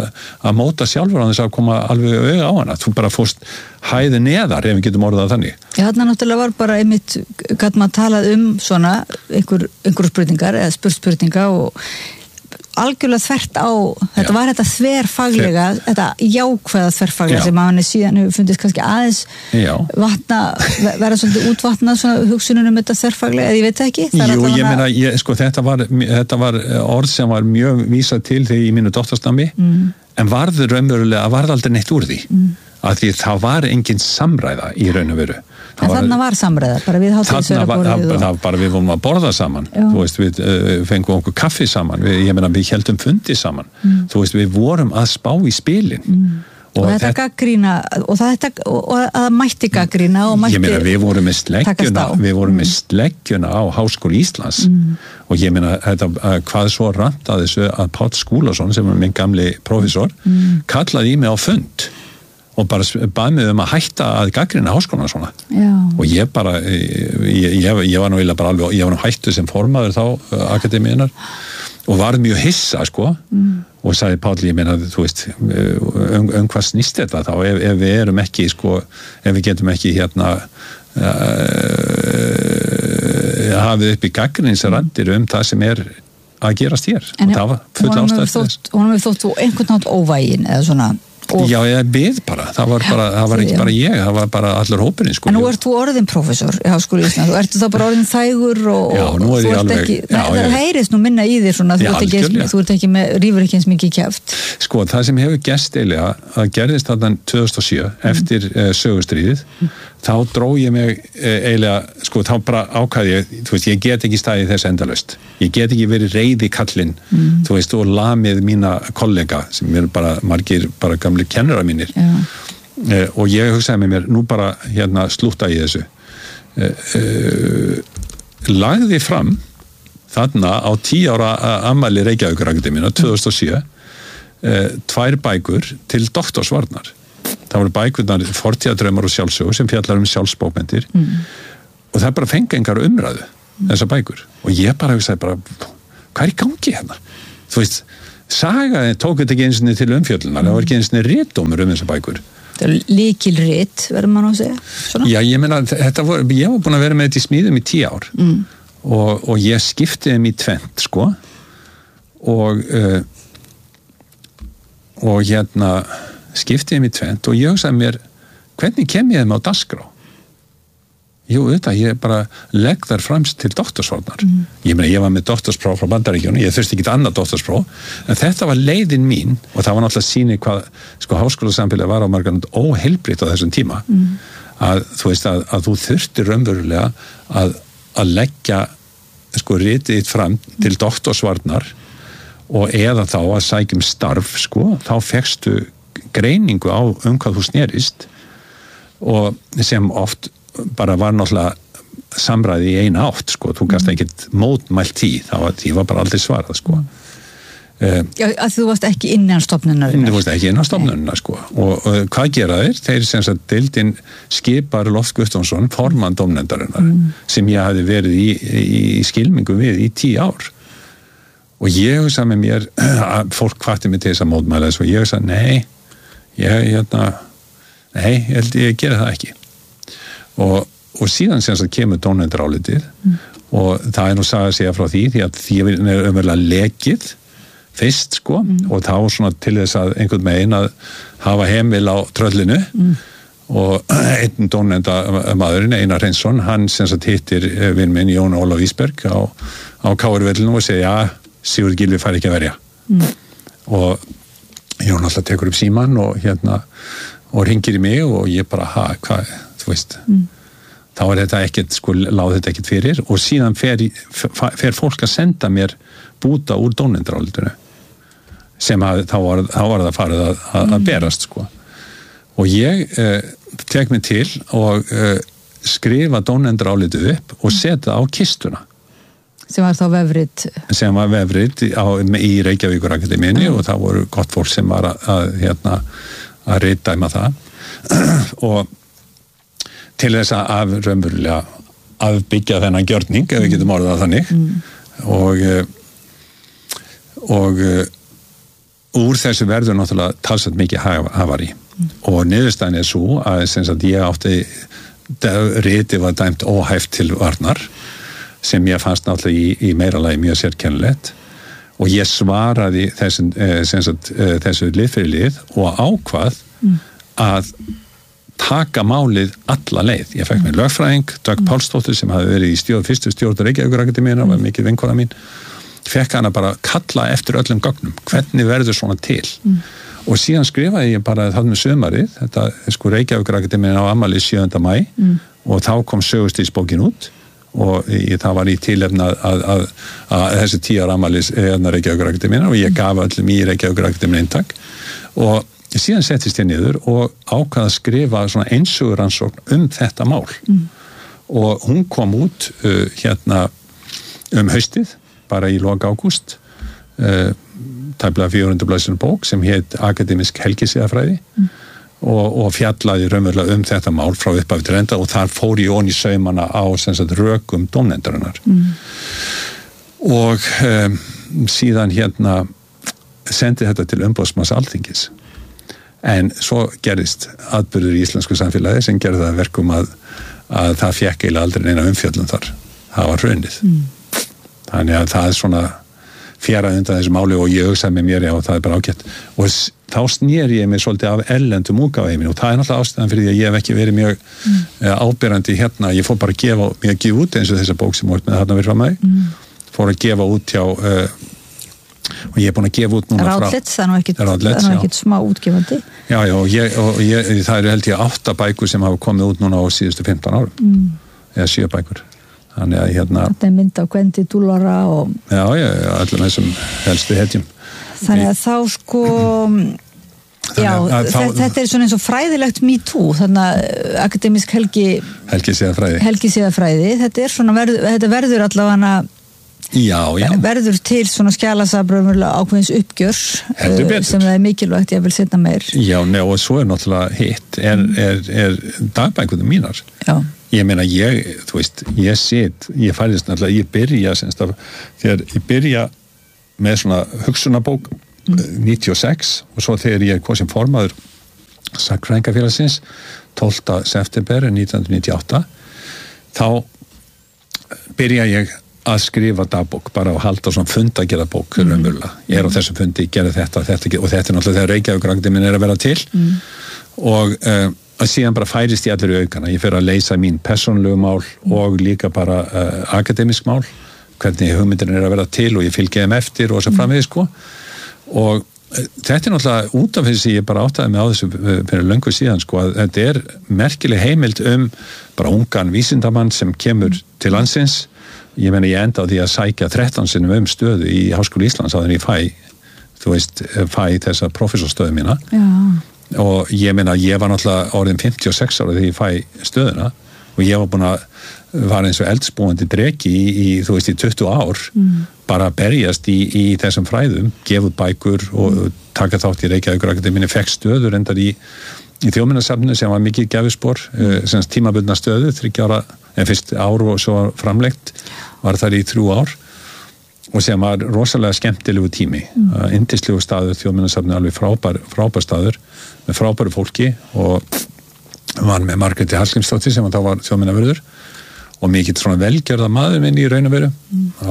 A: að móta sjálfur á þess að koma alveg auga á hana. Þú bara fórst hæði neðar ef við getum orðað þannig.
B: Já, þarna náttúrulega var bara einmitt, gæti maður talað um svona einhver, einhver spurningar eða spurt spurninga og algjörlega þvert á, þetta Já. Var þetta þverfaglega, Þver. Þetta jákvæða þverfaglega Já. Sem að hann er síðan hefur fundist kannski aðeins Já. Vatna, vera svolítið útvatnað svona hugsunum þetta þverfaglega, eða ég veit ekki.
A: Jú, ég meina, ég, sko, þetta var, þetta var orð sem var mjög vísað til þegar í mínu dóttarstami, mm. en varður raunverulega, varð aldrei neitt úr því, mm. að því það var engin samræða í raun og veru.
B: En þarna var samræða, bara við hátíðisverðarborðið og...
A: Það var bara við vorum að borða saman, Já. Þú veist, við uh, fengum okkur kaffi saman, við, ég meina, við heldum fundi saman, mm. þú veist, við vorum að spá í spilin. Mm. Og, og þetta gaggrína, og það og að mætti gaggrína og mætti... Ég meina, við vorum með sleggjuna, við vorum mm. með sleggjuna á Háskóla Íslands mm. og ég meina, þetta, hvað svo rant að þessu að Páll Skúlason, sem var minn gamli prófessor, mm. kallaði í mig á fund og bara bað mig um að hætta að gaggrina háskólan svona. Já. Og ég bara, ég, ég, ég var nú eiginlega bara alveg, ég var nú hættu sem formaður þá akademíunar og var mjög hissa, sko, mm. og sagði Páll, ég meina, þú veist, um, um hvað snýst þetta þá, ef, ef við erum ekki, sko, ef við getum ekki hérna uh, hafið upp í gaggrinsrandir um það sem er að gerast hér. En og það var full ástæð þess. Og hann hefur þótt einhvern nátt óvægin eða svona Og Já, ég bið bara, það var, bara, það var ekki já. bara ég, það var bara allur hópurinn, sko. En nú ert þú orðin prófessor í Háskóla Íslands, þú ert þá bara orðin þægur og, já, nú er ég alveg, ekki, já, það heyrist nú minna í þér svona, þú, já, ert ekki, þú ert ekki með, rífur ekki eins mikið kjæft. Sko, það sem hefur gerst eiginlega, það gerðist þarna tvö þúsund og sjö, mm. eftir uh, sögustríðið, mm. þá dró ég mig uh, eiginlega, sko, þá bara ákvaði ég, þú veist, ég get ekki staðið þess endalaust. Ég get ekki verið reiði kallinn, mm. þú veist, og lamið mína kollega sem er bara margir bara gamli kennara mínir. Já. uh, og ég hugsaði með mér nú bara hérna slúta í þessu uh, uh, lagði fram þarna á tíu ára afmæli Reykjavíkurakademíunnar tvö þúsund og sjö uh, tvær bækur til doktorsvarnar. Það voru bækurnar Fortíðardraumar og sjálfsögur sem fjallar um sjálfsbókmenntir mm. og það bara fengi engar umræðu mm. þessar bækur og ég bara hugsaði bara hvað er í gangi hérna? Þú veist, saga tók þetta ekki eins og til umfjöllunar, mm. það var ekki eins og ritdómur um þessar bækur.
B: Það er líkilrit, verður maður að segja. Svona? Já,
A: ég meina, þetta voru, ég var búin að vera með þetta í smíðum í tíu ár mm. og, og ég skipti þeim í tvennt, sko og uh, og hérna skipti þeim í tvennt og ég hugsaði mér hvernig kem ég þeim á dagskrá? Jú, þetta, ég bara legg þar framst til doktorsvarnar. Mm. Ég meina, ég var með doktorspróf frá Bandaríkjunum, ég þurfti ekki annað doktorspróf, en þetta var leiðin mín og það var náttúrulega sýni hvað, sko, háskólasamfélagið var á margarnund óheilbrigt á þessum tíma, mm. að þú veist að, að þú þurftir raunverulega að, að leggja, sko, ritið þitt fram til doktorsvarnar og eða þá að sækjum starf, sko, þá fékkstu greiningu á um hvað þú snerist og sem oft bara var náttúrulega samræði í eina átt, sko, þú gast ekkert mótmælt tí, það var, því var bara aldrei svarað, sko.
B: Mm. Já, að þú varst ekki innan stofnunar.
A: Þú varst ekki innan stofnunar, sko, og, og hvað gera þeir? Þeir sem sagt deildin skipar Loft Guttormsson, formann dómnefndarinnar, mm. sem ég hafði verið í, í, í skilmingu við í tíu ár. Og ég hugsaði með mér, að fólk hvatti mig til þess að mótmæla þess og ég hugsaði, nei, ég, hérna, nei, ég held ég gera það ekki. Og, og síðan sem það kemur dómnefndarálitið mm. og það er nú sagði að segja frá því því að því er umverulega lekið fyrst sko mm. og þá svona til þess að einhvern megin að hafa heimil á tröllinu mm. og einn dómnefndarmaðurinn Einar Hreinsson, hann sem sagt hittir vinn minn Jón Ólaf Ísberg á, á K R-vellinu og segja ja, Sigurður Gylfi fær ekki að verja mm. og Jón alltaf tekur upp síman og hérna og ringir í mig og ég bara ha, hvað veist, mm. þá er þetta ekkert sko, láð þetta ekkert fyrir og síðan fer, fer fólk að senda mér búta úr dómnefndarálitinu sem að, þá, var, þá var það farið að, að, mm. að berast sko og ég eh, tek mig til og eh, skrifa dómnefndarálitið upp og setja á kistuna
B: sem var þá vefrit
A: sem var vefrit á, í Reykjavíkurakademíunni mm. og það voru gott fólk sem var að, að, hérna, að ritdæma það og til þess að af raunverulega afbyggja þennan gjörning, ef við getum orðað þannig mm. og og úr þessu verður náttúrulega talsvægt mikið hafari mm. og niðurstaðan er svo að sem sagt ég átti ritið var dæmt óhæft til varnar sem ég fannst náttúrulega í, í meira lagi mjög sérkennilegt og ég svaraði þessu, sem sagt, þessu lið fyrir lið og ákvað mm. að taka málið alla leið. Ég fekk mér lögfræðing, Dögg Pálsdóttir sem hafi verið í stjórn, fyrstu stjórn Reykjavíkurakademíunnar, var mikið vinkona mín, fekk hana bara kalla eftir öllum gögnum, hvernig verður svona til. Mm. Og síðan skrifaði ég bara það með sömarið, þetta sko Reykjavíkurakademíunnar á afmæli sjöunda maí mm. og þá kom sögustíðsbókin út og ég, það var í tilefni að, að, að, að þessi tíu ára afmæli Reykjavíkurakademíunnar og ég gaf öllum í Reykjavíkurakademíunnar eintak og síðan settist ég niður og ákvað að skrifa svona einsöguransókn um þetta mál mm. og hún kom út uh, hérna um haustið bara í lok ágúst uh, tæplega fjögur hundruð blaðsíðna bók sem hét Akademisk helgisiðafræði mm. og, og fjallaði raunverulega um þetta mál frá upphafi til enda og þar fór ég onni saumana á sem sagt rökum dómnefndarinnar mm. og um, síðan hérna sendi þetta til umboðsmanns Alþingis. En svo gerðist atburður í íslensku samfélagi sem gerði það verkum að, að það fekk eiginlega aldrei neina umfjöllun þar. Það var hrunið. Mm. Þannig að það er svona fjaraði undan þessu máli og ég hugsaði með mér já, það er bara ágætt. Og þá sneri ég mig svolítið af erlendum útgáfuheiminn og það er náttúrulega ástæðan fyrir því að ég hef ekki verið mjög mm. áberandi hérna. Ég fór bara að gefa, mjög gefa út eins og þessa bók sem voru með þarna verið frá mig. Mm. Fór að gefa út hjá uh, og ég er búin að gefa út núna
B: Ráðlets,
A: frá
B: það er nú ekkit,
A: Ráðlets,
B: það er nú ekkit smá útgefandi
A: já, já, og, ég, og ég, það eru held ég átta bækur sem hafa komið út núna á síðustu fimmtán árum mm. eða sjö bækur þannig að hérna
B: þetta er mynd á Gwendi Dúllara og
A: já, já, allir þessum helstu hetjum
B: þannig að þá sko Já, þá, þetta er svona eins og fræðilegt me too, þannig að akademisk helgi
A: helgi siðafræði
B: helgi siðafræði, þetta er svona verð, þetta verður allavega
A: já, já.
B: verður til svona skjalasafn ákveðins uppgjörs sem það er mikilvægt ég vil setja meir.
A: Já, ne, og svo er náttúrulega hitt er, er, er dagbækunum mínar. Já. Ég meina, ég, þú veist, ég sit, ég færðist náttúrulega, ég byrja semst af, þegar ég byrja með svona hugsunabók níutíu og sex og svo þegar ég kom sem formaður Sagnfræðingafélagsins tólfta september nítján hundruð níutíu og átta þá byrja ég að skrifa dagbók bara að halda svona fund að gera bók mm. raunverulega. Ég er á þessum fundi, gera þetta, þetta og þetta er náttúrulega þegar Reykjavík-Akademían er að vera til mm. og uh, að síðan bara færist ég allir í aukana. Ég fer að leysa mín persónulegu mál mm. og líka bara uh, akademisk mál, hvernig hugmyndirinn er að vera til og ég fylgi þeim eftir og svo framvegis sko. Og þetta er náttúrulega út af þessi ég bara áttaði mig á þessu fyrir löngu síðan sko að þetta er merkileg heimild um bara ungan vísindamann sem kemur til landsins. Ég meina ég enda á því að sækja þrettán sinnum um stöðu í Háskóla Íslands á þenni ég fæ, þú veist, fæ þessa prófessorstöðu mína. Já. Og ég meina ég var náttúrulega orðin fimmtíu og sex ára þegar ég fæ stöðuna og ég var búin að var eins og eldsbúandi dreki í, í, þú veist, í tuttugu ár mm. bara að berjast í, í þessum fræðum, gefa út bækur og mm. taka þátt í Reykjavík-Akademíunni, fekk stöður endar í, í þjóðminjasafninu sem var mikið gefjuspor, mm. sem tímabundna stöðu, þriggja ára, en fyrst ár og svo framlengt, var þar í þrjú ár og sem var rosalega skemmtilegu tími, mm. yndislegu staður, þjóðminjasafninu alveg frábær, frábær staður, með frábæru fólki og var með Margréti Hallgrímsdóttir sem þá var þjóðminjavörður og mikið svona velgjörða maður minn í raun og veru mm.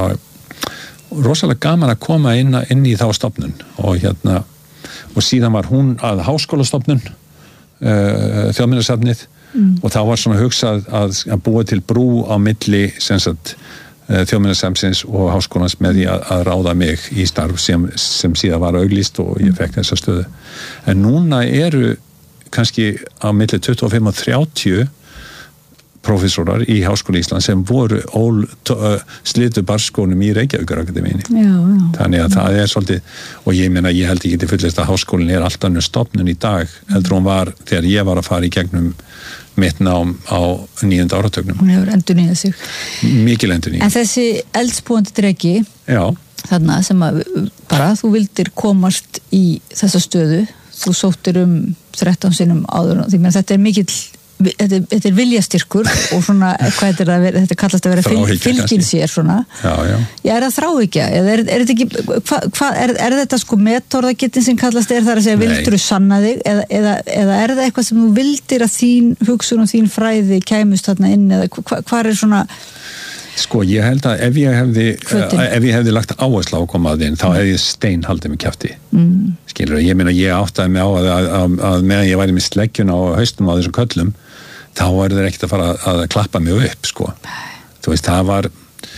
A: og rosalega gaman að koma inn, inn í þá stofnun og hérna og síðan var hún að háskólastofnun uh, þjóðminjasafnið mm. og þá var svona hugsað að, að búa til brú á milli sem sagt uh, þjóðminjasafnsins og háskólans með því að, að ráða mig í starf sem, sem síðan var auglýst og ég fekk þessa stöðu en núna eru kannski á milli tuttugu og fimm og þrjátíu prófessorar í Háskóla Íslands sem voru ól, uh, slitu barskónum í Reykjavík-Akademíunni. Já, já. Þannig að það er svolítið, og ég meina ég held ekki til fullist að háskólinn er alltaf nú stofnun í dag, heldur hún var þegar ég var að fara í gegnum mitt nám á níunda áratögnum.
B: Hún hefur endurnýjað sig.
A: Mikil endurnýjað.
B: En þessi eldspúandi dreki,
A: já.
B: Þarna sem að bara þú vildir komast í þessa stöðu, þú sóttir um þrettán sinnum áður, því að þetta er mikill Þetta, þetta er viljastyrkur og svona hvað er það, þetta kallast að vera fylg, fylgin sér svona
A: já, já.
B: Já, er það þráhyggja eða er, er þetta ekki hva, hva, er, er þetta sko metorðagettin sem kallast er þar að segja vildur þú sanna þig eða, eða, eða er það eitthvað sem þú vildir að þín hugsun og þín fræði kæmust þarna inn eða hvað hva er svona
A: Sko ég held að ef ég hefði uh, ef ég hefði lagt áherslu á að koma að þinn þá hefði ég stein haldið með kjafti mm. skilur, ég meina ég áttaði mig á að, að, að, að meðan ég væri með sleggjun á haustum á þessum köllum þá er það ekkert að fara að, að klappa mig upp sko, þú veist það var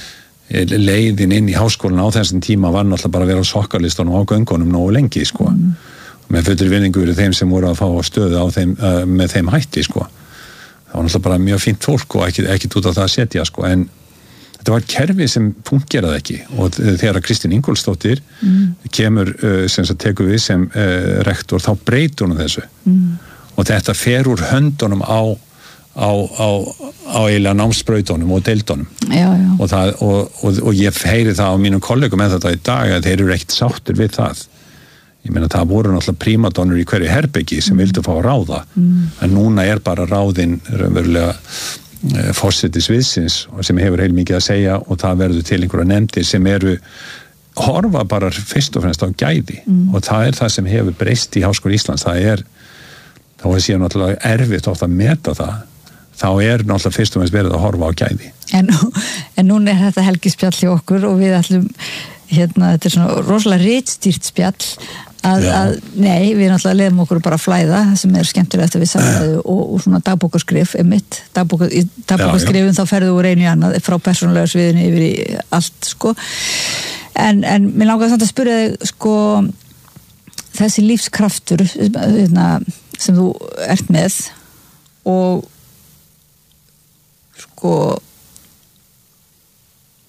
A: leiðin inn í háskólan á þessum tíma var náttúrulega bara að vera á sokkarlistunum á göngunum nógu lengi sko mm. með fullri vinningu fyrir þeim sem voru að fá stöðu á þeim, uh, með þeim hætti sko það var náttúrulega bara mjög fínt fólk og ekkert, ekkert út á það að setja sko en þetta var kerfi sem fungeraði ekki og þegar Kristín Ingólfsdóttir mm. kemur uh, sem sagt tekur við sem uh, rektor þá breytir hún þessu mm. og þetta fer úr höndunum á á, á, á eiginlega námsbrautunum og deildunum
B: já, já.
A: Og, það, og, og, og ég heyri það á mínum kollegum en þetta í dag að þeir eru ekkert sáttir við það ég meina það voru náttúrulega prímadonnur í hverju herbeggi sem mm. vildu fá að ráða mm. en núna er bara ráðinn raunverulega forseti sviðsins sem hefur heil mikið að segja og það verður til einhverja nefndir sem eru horfa bara fyrst og fremst á gæði mm. og það er það sem hefur breyst í Háskóla Íslands það er, þá er síðan náttúrulega erfitt oft að meta það þá er náttúrulega fyrst og fremst verið að horfa á gæði
B: En, en núna er þetta helgispjall hjá okkur og við ætlum hérna, þetta er svona rosalega ritstýrt spjall Að, að, nei, við náttúrulega leiðum okkur bara að flæða það sem er skemmtilegt að við samræðu og, og svona dagbókarskrif er mitt Dagbóka, í dagbókarskrifin þá ferðu úr einu í annað frá persónulega sviðinu yfir í allt sko en, en mér langar samt að spyrja þig sko þessi lífskraftur sem þú ert með og sko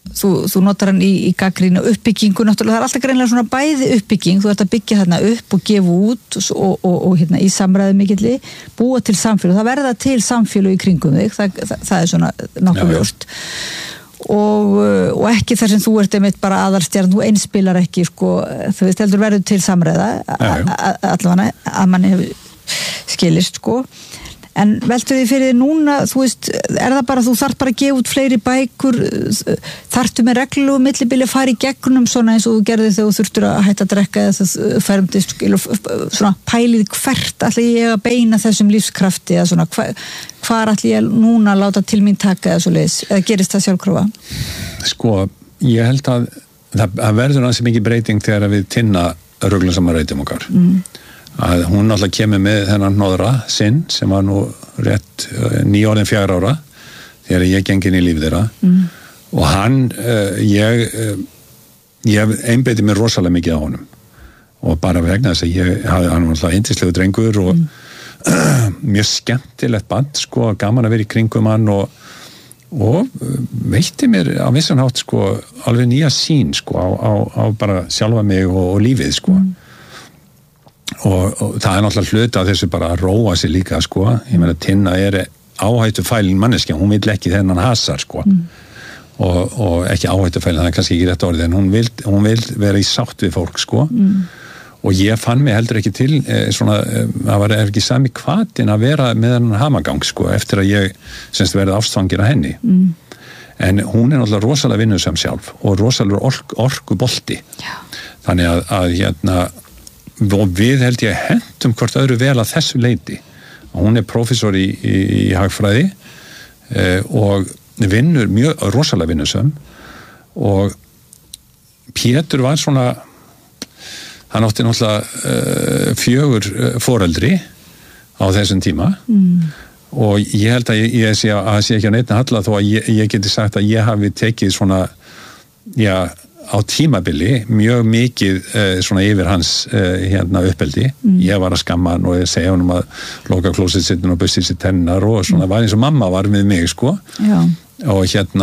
B: þú, þú notar hann í, í gagnrýni og uppbyggingu, náttúrulega það er alltaf greinlega svona bæði uppbygging, þú ert að byggja þarna upp og gefa út og, og, og, og hérna í samræðu mikilli, búa til samfélag, það verða til samfélag í kringum þig, það, það, það er svona nokkuð ljóst. Og, og ekki þar sem þú ert einmitt bara aðalstjarn, þú einspilar ekki sko, þú veist, heldur verður til samræða allavega að manni hefur skilist sko, en veltu því fyrir núna, þú veist, er það bara þú þarf bara að gefa út fleiri bækur, þarftu með reglulegu millibili að fara í gegnum svona eins og þú gerði þegar þú þurftur að hætta að drekka eða það fermdist, svona pælið hvert ætla ég að beina þessum lífskrafti eða svona, hva, hvar ætla ég núna að láta til mín taka eða svo leiðis, eða gerist það sjálfkrafa?
A: Sko, ég held að það verður hansi mikið breyting þegar við tinna ruglinsamar reytum okkar. Mm. Að hún náttúrulega kemur með þennan hnoðra sinn sem var nú rétt nýorðin fjögur ára þegar ég gengin í lífið þeirra mm. og hann, uh, ég uh, ég einbeiti mér rosalega mikið á honum og bara vegna þess að ég hafði, hann var náttúrulega yndislegu drengur og mm. uh, mjög skemmtilegt band sko, gaman að vera í kringum hann og, og veitti mér á vissan hátt sko, alveg nýja sín sko, á, á, á bara sjálfa mig og, og lífið sko mm. Og, og það er náttúrulega hluta af þessu bara að róa sig líka sko, ég meina Tinna er áhættufælin manneskja, hún vil ekki þennan hasar sko mm. og, og ekki áhættufælin, það er kannski ekki rétt orðið en hún vil, hún vil vera í sátt við fólk sko mm. og ég fann mig heldur ekki til eh, svona, eh, það var ekki sami hvatin að vera með þennan hamagang sko eftir að ég semst verið ástfangir að henni mm. en hún er náttúrulega rosalega vinnusam sjálf og rosalega ork, orkubolti Já. Þannig að, að hérna og við held ég hentum hvort öðru vel að þessu leiti og hún er prófessor í, í, í hagfræði eh, og vinnur mjög rosalega vinnusum og Pétur var svona hann átti náttúrulega uh, fjögur uh, foreldri á þessum tíma mm. og ég held að ég, ég sé að það sé ekki á neitt halla þó að ég, ég geti sagt að ég hafi tekið svona já á tímabili mjög mikið uh, svona yfir hans uh, hérna uppeldi. Mm. Ég var að skamma hann og ég segja hann um að loka klósið sittin og busti sitt hennar og svona mm. var eins og mamma var með mig sko. Já. Og hérna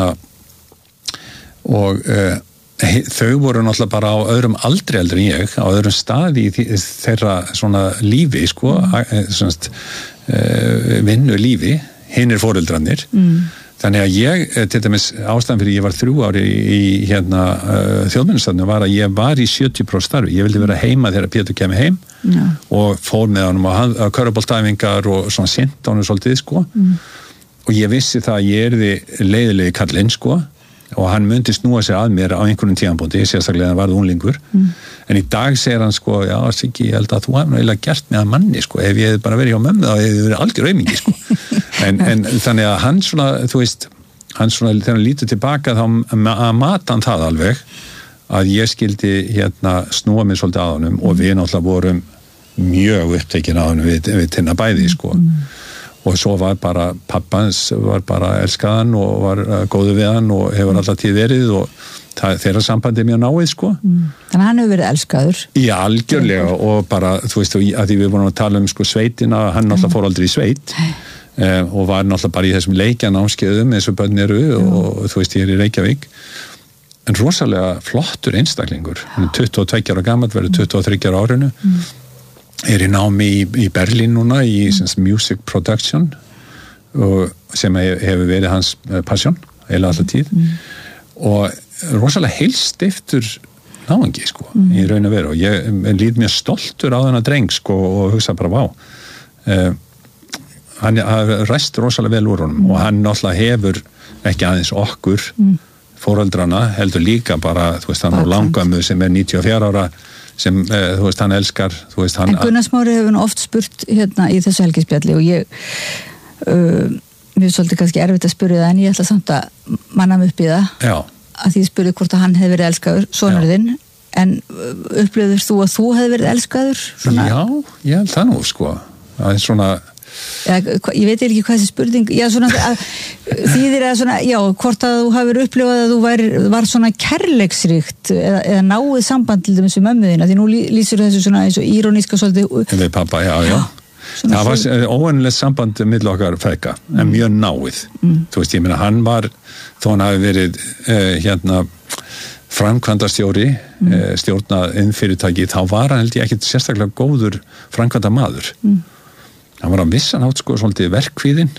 A: og uh, he, þau voru náttúrulega bara á öðrum aldri eldri en ég, á öðrum staði í því, þeirra svona lífi sko, mm. svona uh, vinnu lífi, hinir foreldrarnir. Mm. Þannig að ég, til dæmis ástæðan fyrir ég var þrjú ári í hérna uh, þjóðminnisstafnum var að ég var í sjötíu prósent starfi. Ég vildi vera heima þegar Pétur kemur heim ja. Og fór með honum á körfuboltaæfingar og svona sint honum svolítið sko. Mm. Og ég vissi það að ég erði leiðilegi kallinn sko og hann myndi snúa sig að mér á einhvern tímanbúndi, sérstaklega hann varð unglingur. Mm. En í dag segir hann sko, já Siggi, ég held að þú hefði náttúrulega gert með að manni sko, ef ég hefði bara verið hjá mömmu þá hefði verið algjör aumingi sko. En, en þannig að hann svona, þú veist, hann svona, þegar hann lítur tilbaka þá að mata hann það alveg að ég skildi hérna snúa mig svolítið að honum og við náttúrulega vorum mjög upptekin að honum við, við Tinna bæði, sko. Mm. Og svo var bara, pappans var bara elskaðan og var góðu við hann og hefur alltaf tíð verið og það, þeirra sambandi er mjög náið, sko. Mm.
B: Þannig að hann hefur verið elskaður.
A: Já, algjörlega og bara, þú veist, að því við vorum að tala um sko sveitina, hann náttúrulega fór aldrei í sveit. Uh, og var náttúrulega bara í þessum leikjanámskeiðum eins og börn eru og, og þú veist ég er í Reykjavík en rosalega flottur einstaklingur hann er tuttugu og tveggja ára gamall, verður tuttugu og þriggja ára árinu mm. er í námi í, í Berlín núna í mm. music production og, sem hefur verið hans passion heila alltaf tíð mm. og rosalega heilstiftur náungi sko mm. í raun og veru og ég, ég lít mér stoltur á þennan dreng sko og hugsa bara vá uh, hann ræst rosalega vel úr honum mm. og hann náttúrulega hefur ekki aðeins okkur mm. foreldrana heldur líka bara, þú veist, hann á langammu sem er níutíu og fjögurra ára sem, uh, þú veist, hann elskar þú veist, hann...
B: En Gunnar Smári hefur oft spurt hérna í þessu helgispjalli og ég uh, mér er svolítið kannski erfitt að spyrja það en ég ætla samt að manna mig upp í það
A: Já.
B: Að því ég spurði hvort að hann hefði verið elskaður sonur þinn, en upplifðir þú að þú hefði verið elskaður? Svona...
A: Já, ég held það nú, sko það er svona
B: Eða, ég veit ekki hvað þessi spurning já, svona, að, þýðir að svona, já, hvort að þú hafur upplifað að þú var, var svona kærleiksríkt eða, eða náið samband til þess með mömmu þína því nú lýsir þessu svona eins og íróníska svolítið
A: við pappa, já, já, já. það var óvenjulegt samband milli okkar feðga, mm. en mjög náið mm. þú veist, ég meina, hann var þó hann hafi verið uh, hérna framkvæmdastjóri mm. uh, stjórnað inn fyrirtæki, þá var hann held ég ekkit sérstaklega góður framkvæmda maður mm. hann var á vissan hátt sko svolítið verkkvíðinn,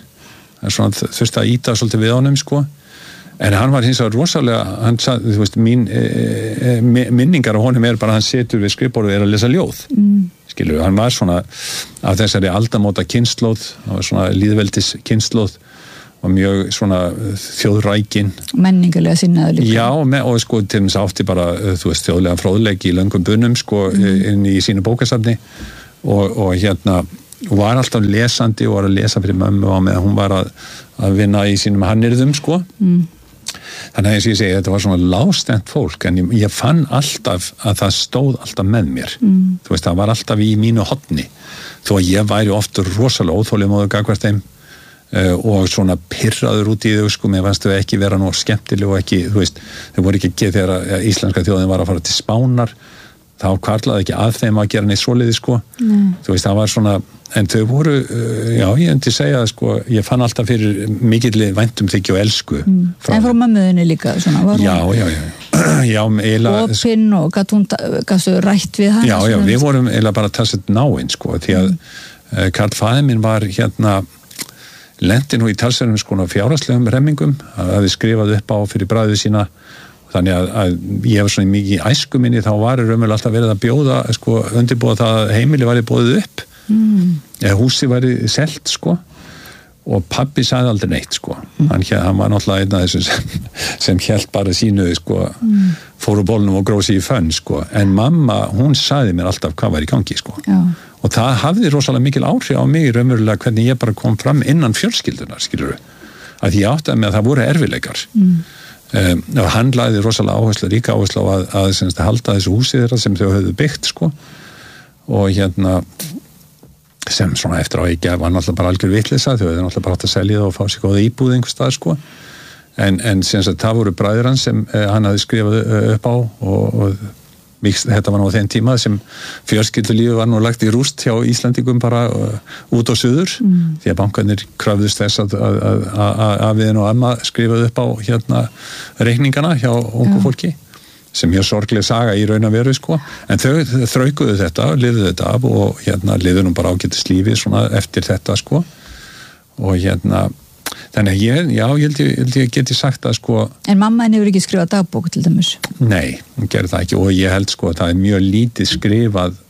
A: þurfti að íta svolítið við honum sko. En hann var hins vegar rosalega, hann sagði, þú veist, mín e, e, minningar á honum er bara að hann setur við skrifborðu er að lesa ljóð. Mm. Skilur, hann var svona af þessari aldamóta kynslóð, hann var svona líðveldis kynslóð og mjög svona þjóðrækin.
B: Menningarlega sinnaður líka.
A: Já, og, og sko til þess átti bara, þú veist, þjóðlega fróðleiki í löngum bunum, sko, mm. inn í sínu bókasafni og, og hérna, og var alltaf lesandi og var að lesa fyrir mömmu og með hún var að, að vinna í sínum hannyrðum, sko. Mm. Þannig að eins og ég segi, þetta var svona lágstend fólk, en ég, ég fann alltaf að það stóð alltaf með mér. Mm. Þú veist, það var alltaf í mínu horni, þó að ég væri oft rosalega óþolinmóður gagnvart þeim uh, og svona pirraður út í þau, sko, mér fannst þau ekki vera nú skemmtileg og ekki, þú veist, þau voru ekki ekki þegar íslenska þjóðin var að fara til Spánar, þá hvarlaði ekki að þeim að gera neitt svoleiði, sko. Mm. Þú veist, það var svona, en þau voru, já, ég endi segja það, sko, ég fann alltaf fyrir mikilli væntumþykju og elsku. Mm.
B: En frá mömmuðinni líka, svona, var hún?
A: Já, já, já. já eiginlega...
B: Opinn og gæti hún, gæti rætt við hann?
A: Já, já, við vorum eiginlega bara talsett náinn, sko, því að mm. Karl faðir minn var hérna, lenti nú í talsverðum, sko, fjárhagslegum remmingum, að hafi skrifað upp á fyrir bræðu sína. Þannig að, að ég hef svona mikið í æsku minni, þá var raunverulega alltaf verið að bjóða, sko, undirbúa það að heimili væri boðið upp, mm. eða húsi væri selt, sko, og pabbi sagði aldrei neitt, sko. Mm. Hann, hann var náttúrulega einn af þessu sem, sem hélt bara sínu, sko, mm. fóru bólnum og grósi í fönn, sko. En mamma, hún sagði mér alltaf hvað var í gangi, sko. Já. Og það hafði rosalega mikil áhrif á mig raunverulega hvernig ég bara kom fram innan fjölskyldunar, skilurðu. Að ég átti að með að það voru erfiðleikar. Mm. Um, og hann lagði rosalega áherslu, ríka áherslu á að, að, að halda þessu húsi þeirra sem þau höfðu byggt, sko, og hérna sem svona eftir á ekki var náttúrulega bara algjör vitleysa, þau höfðu náttúrulega bara átt að selja það og fá sér góða íbúð einhvers stað, sko, en, en sem sagt það voru bræður hans sem eh, hann hafði skrifað upp á og, og Mikst, þetta var nú á þeim tíma sem fjölskyldulífið var nú lagt í rúst hjá Íslandingum bara uh, út á suður mm. því að bankarnir kröfðust þess að, að, að, að afiðin og amma skrifaði upp á hérna reikningana hjá ungu ja. Fólki sem mjög sorgleg saga í raun að veru, sko, en þau þraukuðu þetta, lifðu þetta af og hérna lifðu nú bara ágætis lífið svona eftir þetta, sko, og hérna þannig að ég, já, ég held ég, ég, ég geti sagt að, sko...
B: En mamma henni hefur ekki skrifað dagbók til dæmis?
A: Nei, hún gerði það ekki og ég held, sko, að það er mjög lítið skrifað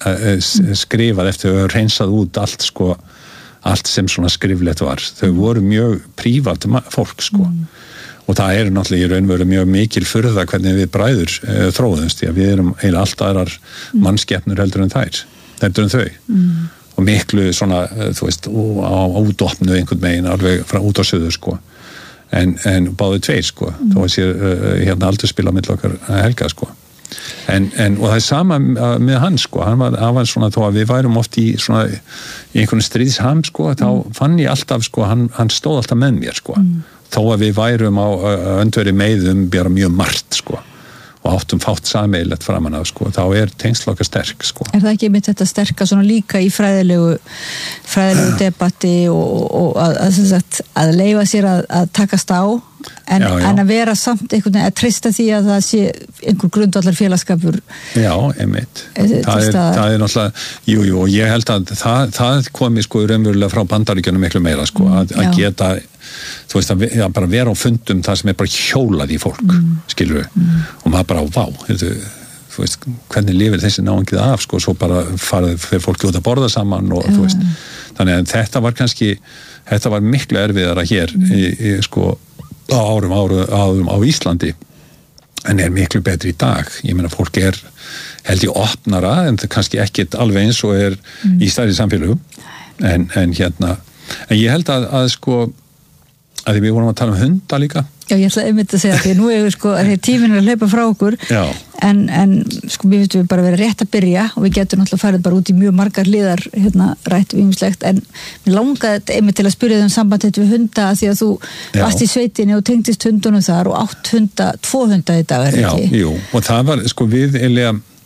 A: skrifað eftir að hafa reynsað út allt, sko, allt sem svona skriflegt var. Þau voru mjög prívat fólk, sko. Mm. Og það er náttúrulega í raunveru mjög mikil furða hvernig við bræður e, þróðumst, því að við erum eiginlega allt aðrar mm. mannskepnur heldur en þær, heldur en þau. Mm. Og miklu svona, þú veist, á útopnu einhvern megin, alveg frá út á suður, sko. En, en báðu tveir, sko. Mm. Þó að sér uh, hérna aldrei spila mitt okkar Helga, sko. En, en, og það er sama með hann, sko. Hann var, hann var svona, þó að við værum oft í svona, í einhvern stríðsham, sko, þá fann ég alltaf, sko, hann, hann stóð alltaf með mér, sko. Mm. Þó að við værum á öndveri meiðum bara mjög margt, sko. Og áttum fátt sameiginlegt framan af, sko, þá er tengsl okkar sterk, sko.
B: Er það ekki með þetta sterka svona líka í fræðilegu fræðilegu debatti og, og að, að, að, að leyfa sér að, að takast á en, já, já. En að vera samt einhvern veginn að treysta því að það sé einhver grundvallar félagskapur. Já,
A: einmitt. Það er, það er náttúrulega, jú, jú, og ég held að það, það komi, sko, raunverulega frá Bandaríkjunum miklu meira, sko, að, að geta þú veist, að ja, bara vera á fundum það sem er bara hjólað í fólk, mm. skilur við, mm. og maður bara á vá, þú veist, hvernig lifir þessi náungið af, sko, svo bara farið fyrir fólki út að borða saman og ja. Þú veist, þannig að þetta var kannski, þetta var miklu erfiðara hér, mm. í, í, sko, á árum, árum, árum á Íslandi, en er miklu betri í dag, ég meina fólk er held ég opnara, en það kannski ekkit alveg eins og er mm. í stærri samfélögum, en, en hérna, en ég held að, að sko, að því við vorum að tala um hunda líka.
B: Já, ég ætlaði einmitt að segja því að nú er sko, að því tíminn er að hlaupa frá okkur en, en sko, við veitum við bara verið rétt að byrja og við getum náttúrulega farið bara út í mjög margar liðar hérna rætt og ýmislegt en mér langaði einmitt til að spyrja þau um samband við hunda að því að þú Já. Varst í sveitinni og tengdist hundunum þar og átt hunda, tvo hunda í dag, er
A: Já,
B: ekki?
A: Jú, og það var, sko, við eiginlega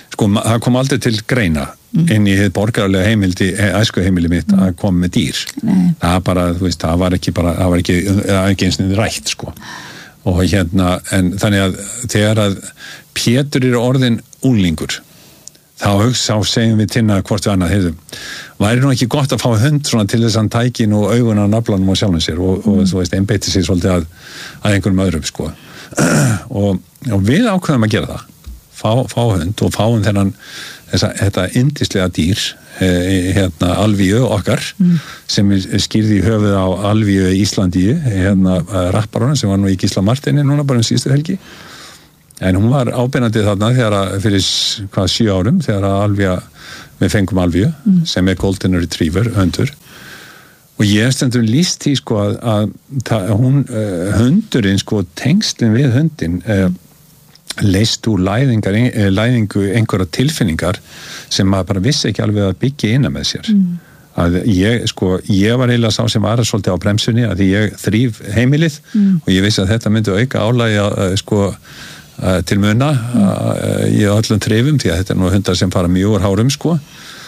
A: sko, það kom aldrei til greina mm. inn í hið borgarlega heimildi, æsku heimili mitt mm. að koma með dýr. Nei. Það bara, þú veist, það var ekki bara, það var ekki, það var ekki eins og rætt, sko. Og hérna, en þannig að þegar að Pétur er orðin úlingur, þá hugsa á segjum við tinna hvort við annað, heyrðu, væri nú ekki gott að fá hund svona til þess að hann tæki nú augun á naflanum og sjálfum sér og, og þú veist, einbeiti sér svolítið að, að einhverjum öðrum, sko. og, og við ákveðum að gera það, fá, fá hund og fáum þennan, þessa, þetta yndislega dýr, eh, hérna Alvíu okkar, mm. sem er skýrði í höfuð á Alvíu Íslandíu, hérna rapparona sem var nú í Gísla Marteini núna bara um síðustu helgi. En hún var ábeinandi þarna þegar að fyrir hvað sjö árum þegar að Alvía, við fengum Alvíu mm. sem er Golden Retriever hundur og ég stendur líst í sko að, að, að hún, uh, hundurinn sko tengslinn við hundin uh, leist úr læðingar, uh, læðingu einhverja tilfinningar sem maður bara vissi ekki alveg að byggja innan með sér. Mm. Að ég, sko, ég var eiginlega sá sem var svolítið á bremsunni að því ég þrýf heimilið mm. og ég vissi að þetta myndi auka álægi að uh, sko til muna mm. í öllum trefum því að þetta er nú hundar sem fara mjög úr hárum sko